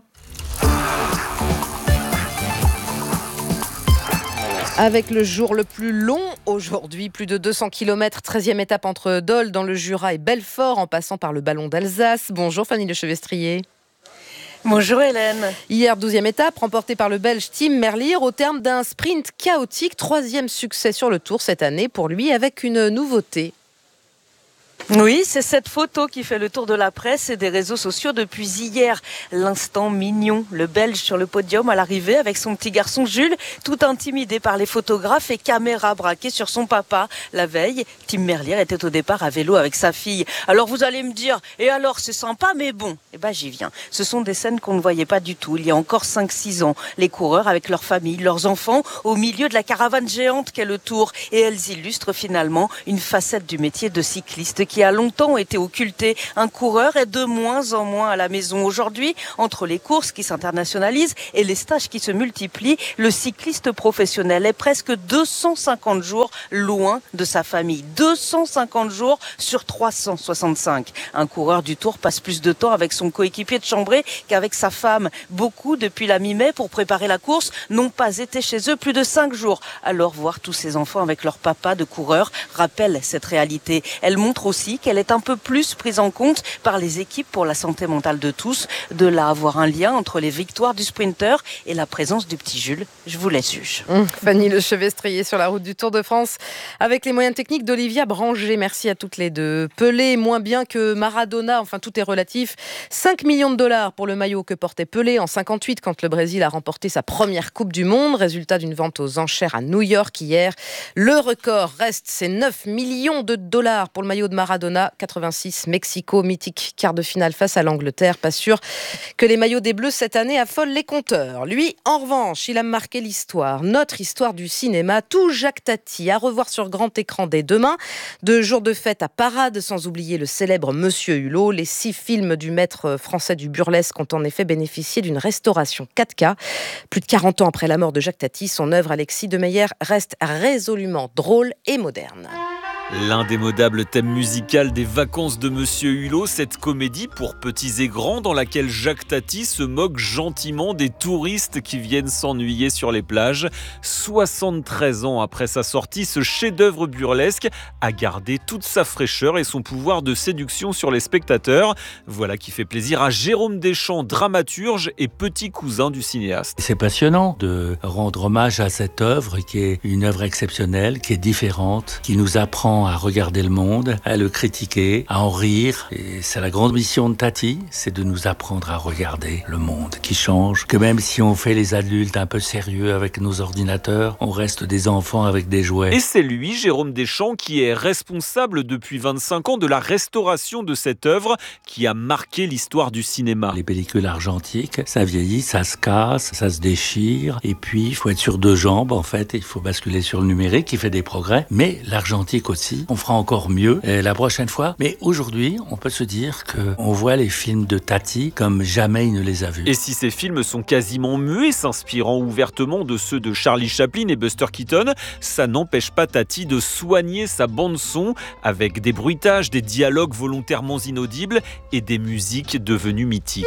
S7: Avec le jour le plus long aujourd'hui, plus de deux cents kilomètres, treizième étape entre Dole dans le Jura et Belfort en passant par le Ballon d'Alsace. Bonjour Fanny Lechevestrier.
S2: Bonjour Hélène.
S7: Hier, douzième étape, remportée par le Belge Tim Merlier au terme d'un sprint chaotique. Troisième succès sur le Tour cette année pour lui avec une nouveauté.
S2: Oui, c'est cette photo qui fait le tour de la presse et des réseaux sociaux depuis hier. L'instant mignon, le Belge sur le podium à l'arrivée avec son petit garçon Jules, tout intimidé par les photographes et caméra braquée sur son papa. La veille, Tim Merlier était au départ à vélo avec sa fille. Alors vous allez me dire, et alors c'est sympa mais bon, eh ben j'y viens. Ce sont des scènes qu'on ne voyait pas du tout il y a encore cinq six ans. Les coureurs avec leurs familles, leurs enfants, au milieu de la caravane géante qu'est le Tour. Et elles illustrent finalement une facette du métier de cycliste qui a longtemps été occulté. Un coureur est de moins en moins à la maison. Aujourd'hui, entre les courses qui s'internationalisent et les stages qui se multiplient, le cycliste professionnel est presque deux cent cinquante jours loin de sa famille. deux cent cinquante jours sur trois cent soixante-cinq. Un coureur du Tour passe plus de temps avec son coéquipier de chambrée qu'avec sa femme. Beaucoup, depuis la mi-mai, pour préparer la course, n'ont pas été chez eux plus de cinq jours. Alors voir tous ces enfants avec leur papa de coureur rappelle cette réalité. Elle montre aussi qu'elle est un peu plus prise en compte par les équipes pour la santé mentale de tous. De là avoir un lien entre les victoires du sprinter et la présence du petit Jules. Je vous laisse juge.
S7: Mmh, Fanny Lechevestrier sur la route du Tour de France avec les moyens techniques d'Olivia Branger. Merci à toutes les deux. Pelé, moins bien que Maradona, enfin tout est relatif. cinq millions de dollars pour le maillot que portait Pelé en cinquante-huit quand le Brésil a remporté sa première Coupe du Monde. Résultat d'une vente aux enchères à New York hier. Le record reste, c'est neuf millions de dollars pour le maillot de Maradona. quatre-vingt-six, Mexico, mythique quart de finale face à l'Angleterre. Pas sûr que les maillots des Bleus cette année affolent les compteurs. Lui, en revanche, il a marqué l'histoire, notre histoire du cinéma. Tout Jacques Tati à revoir sur grand écran dès demain. Deux jours de fête à Parade, sans oublier le célèbre Monsieur Hulot. Les six films du maître français du burlesque ont en effet bénéficié d'une restauration quatre K. Plus de quarante ans après la mort de Jacques Tati, son œuvre Alexis de Meyer reste résolument drôle et moderne.
S3: L'indémodable thème musical des vacances de Monsieur Hulot, cette comédie pour petits et grands dans laquelle Jacques Tati se moque gentiment des touristes qui viennent s'ennuyer sur les plages. soixante-treize ans après sa sortie, ce chef-d'œuvre burlesque a gardé toute sa fraîcheur et son pouvoir de séduction sur les spectateurs. Voilà qui fait plaisir à Jérôme Deschamps, dramaturge et petit cousin du cinéaste.
S4: C'est passionnant de rendre hommage à cette œuvre qui est une œuvre exceptionnelle, qui est différente, qui nous apprend à regarder le monde, à le critiquer, à en rire. Et c'est la grande mission de Tati, c'est de nous apprendre à regarder le monde qui change. Que même si on fait les adultes un peu sérieux avec nos ordinateurs, on reste des enfants avec des jouets.
S3: Et c'est lui, Jérôme Deschamps, qui est responsable depuis vingt-cinq ans de la restauration de cette œuvre qui a marqué l'histoire du cinéma.
S4: Les pellicules argentiques, ça vieillit, ça se casse, ça se déchire. Et puis, il faut être sur deux jambes, en fait. Il faut basculer sur le numérique qui fait des progrès. Mais l'argentique aussi, on fera encore mieux la prochaine fois. Mais aujourd'hui, on peut se dire qu'on voit les films de Tati comme jamais il ne les a vus.
S3: Et si ces films sont quasiment muets, s'inspirant ouvertement de ceux de Charlie Chaplin et Buster Keaton, ça n'empêche pas Tati de soigner sa bande-son avec des bruitages, des dialogues volontairement inaudibles et des musiques devenues mythiques.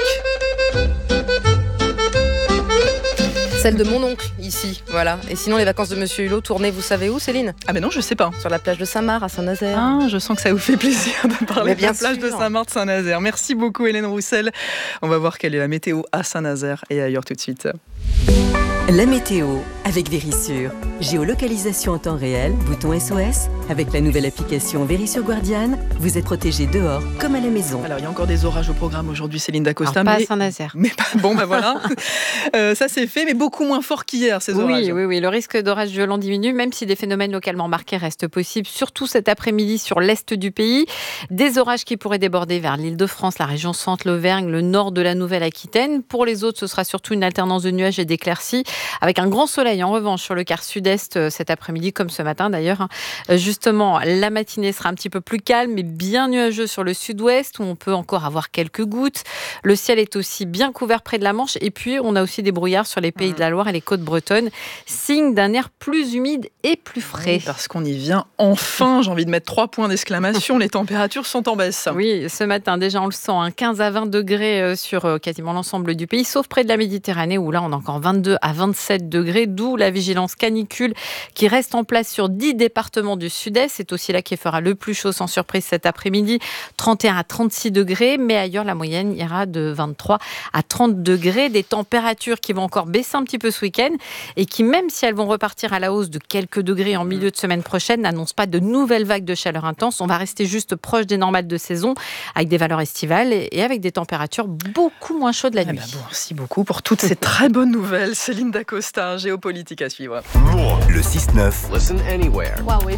S7: Celle de mon oncle, ici, voilà. Et sinon, les vacances de Monsieur Hulot, tournées, vous savez où, Céline ?
S1: Ah ben non, je sais pas.
S7: Sur la plage de Saint-Marc, à Saint-Nazaire.
S1: Ah, je sens que ça vous fait plaisir de parler
S7: bien
S1: de la plage
S7: sûr.
S1: de Saint-Marc de Saint-Nazaire. Merci beaucoup, Hélène Roussel. On va voir quelle est la météo à Saint-Nazaire et ailleurs tout de suite.
S13: La météo avec Vérissure. Géolocalisation en temps réel, bouton S O S. Avec la nouvelle application Vérissure Guardian, vous êtes protégé dehors comme à la maison.
S1: Alors, il y a encore des orages au programme aujourd'hui, Céline Dacosta.
S18: Alors, pas
S1: mais...
S18: à Saint-Nazaire.
S1: Mais bon, ben voilà. euh, ça c'est fait, mais beaucoup beaucoup moins forts qu'hier, ces
S5: oui,
S1: orages.
S5: Oui, oui, le risque d'orage violent diminue, même si des phénomènes localement marqués restent possibles, surtout cet après-midi sur l'est du pays. Des orages qui pourraient déborder vers l'Île-de-France, la région centre, l'Auvergne, le nord de la Nouvelle-Aquitaine. Pour les autres, ce sera surtout une alternance de nuages et d'éclaircies, avec un grand soleil en revanche sur le quart sud-est cet après-midi, comme ce matin d'ailleurs. Justement, la matinée sera un petit peu plus calme, mais bien nuageux sur le sud-ouest, où on peut encore avoir quelques gouttes. Le ciel est aussi bien couvert près de la Manche, et puis on a aussi des brouillards sur les pays de la Loire et les côtes bretonnes, signe d'un air plus humide et plus frais.
S1: Oui, parce qu'on y vient enfin, j'ai envie de mettre trois points d'exclamation, les températures sont en baisse.
S5: Oui, ce matin déjà on le sent, hein, quinze à vingt degrés sur quasiment l'ensemble du pays, sauf près de la Méditerranée où là on a encore vingt-deux à vingt-sept degrés, d'où la vigilance canicule qui reste en place sur dix départements du sud-est. C'est aussi là qu'il fera le plus chaud sans surprise cet après-midi, trente et un à trente-six degrés, mais ailleurs la moyenne ira de vingt-trois à trente degrés, des températures qui vont encore baisser un petit peu ce week-end et qui, même si elles vont repartir à la hausse de quelques degrés en milieu de semaine prochaine, n'annoncent pas de nouvelles vagues de chaleur intense. On va rester juste proche des normales de saison avec des valeurs estivales et avec des températures beaucoup moins chaudes la nuit.
S1: Eh ben bon, merci beaucoup pour toutes ces très bonnes nouvelles. Céline Dacosta, géopolitique à suivre.
S6: Le six neuf. Listen anywhere.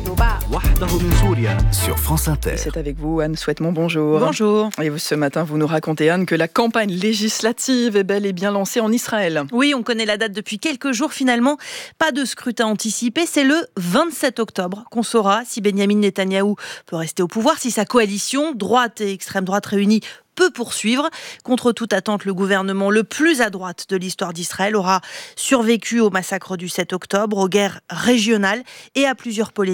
S6: Sur France Inter.
S1: C'est avec vous, Anne Souhaitemont, bonjour.
S9: Bonjour.
S1: Et vous, ce matin, vous nous racontez, Anne, que la campagne législative est bel et bien lancée en Israël.
S9: Oui, on connaît la date depuis quelques jours. Finalement, pas de scrutin anticipé. C'est le vingt-sept octobre qu'on saura si Benyamin Netanyahou peut rester au pouvoir, si sa coalition, droite et extrême droite réunie, peut poursuivre. Contre toute attente, le gouvernement le plus à droite de l'histoire d'Israël aura survécu au massacre du sept octobre, aux guerres régionales et à plusieurs polémiques.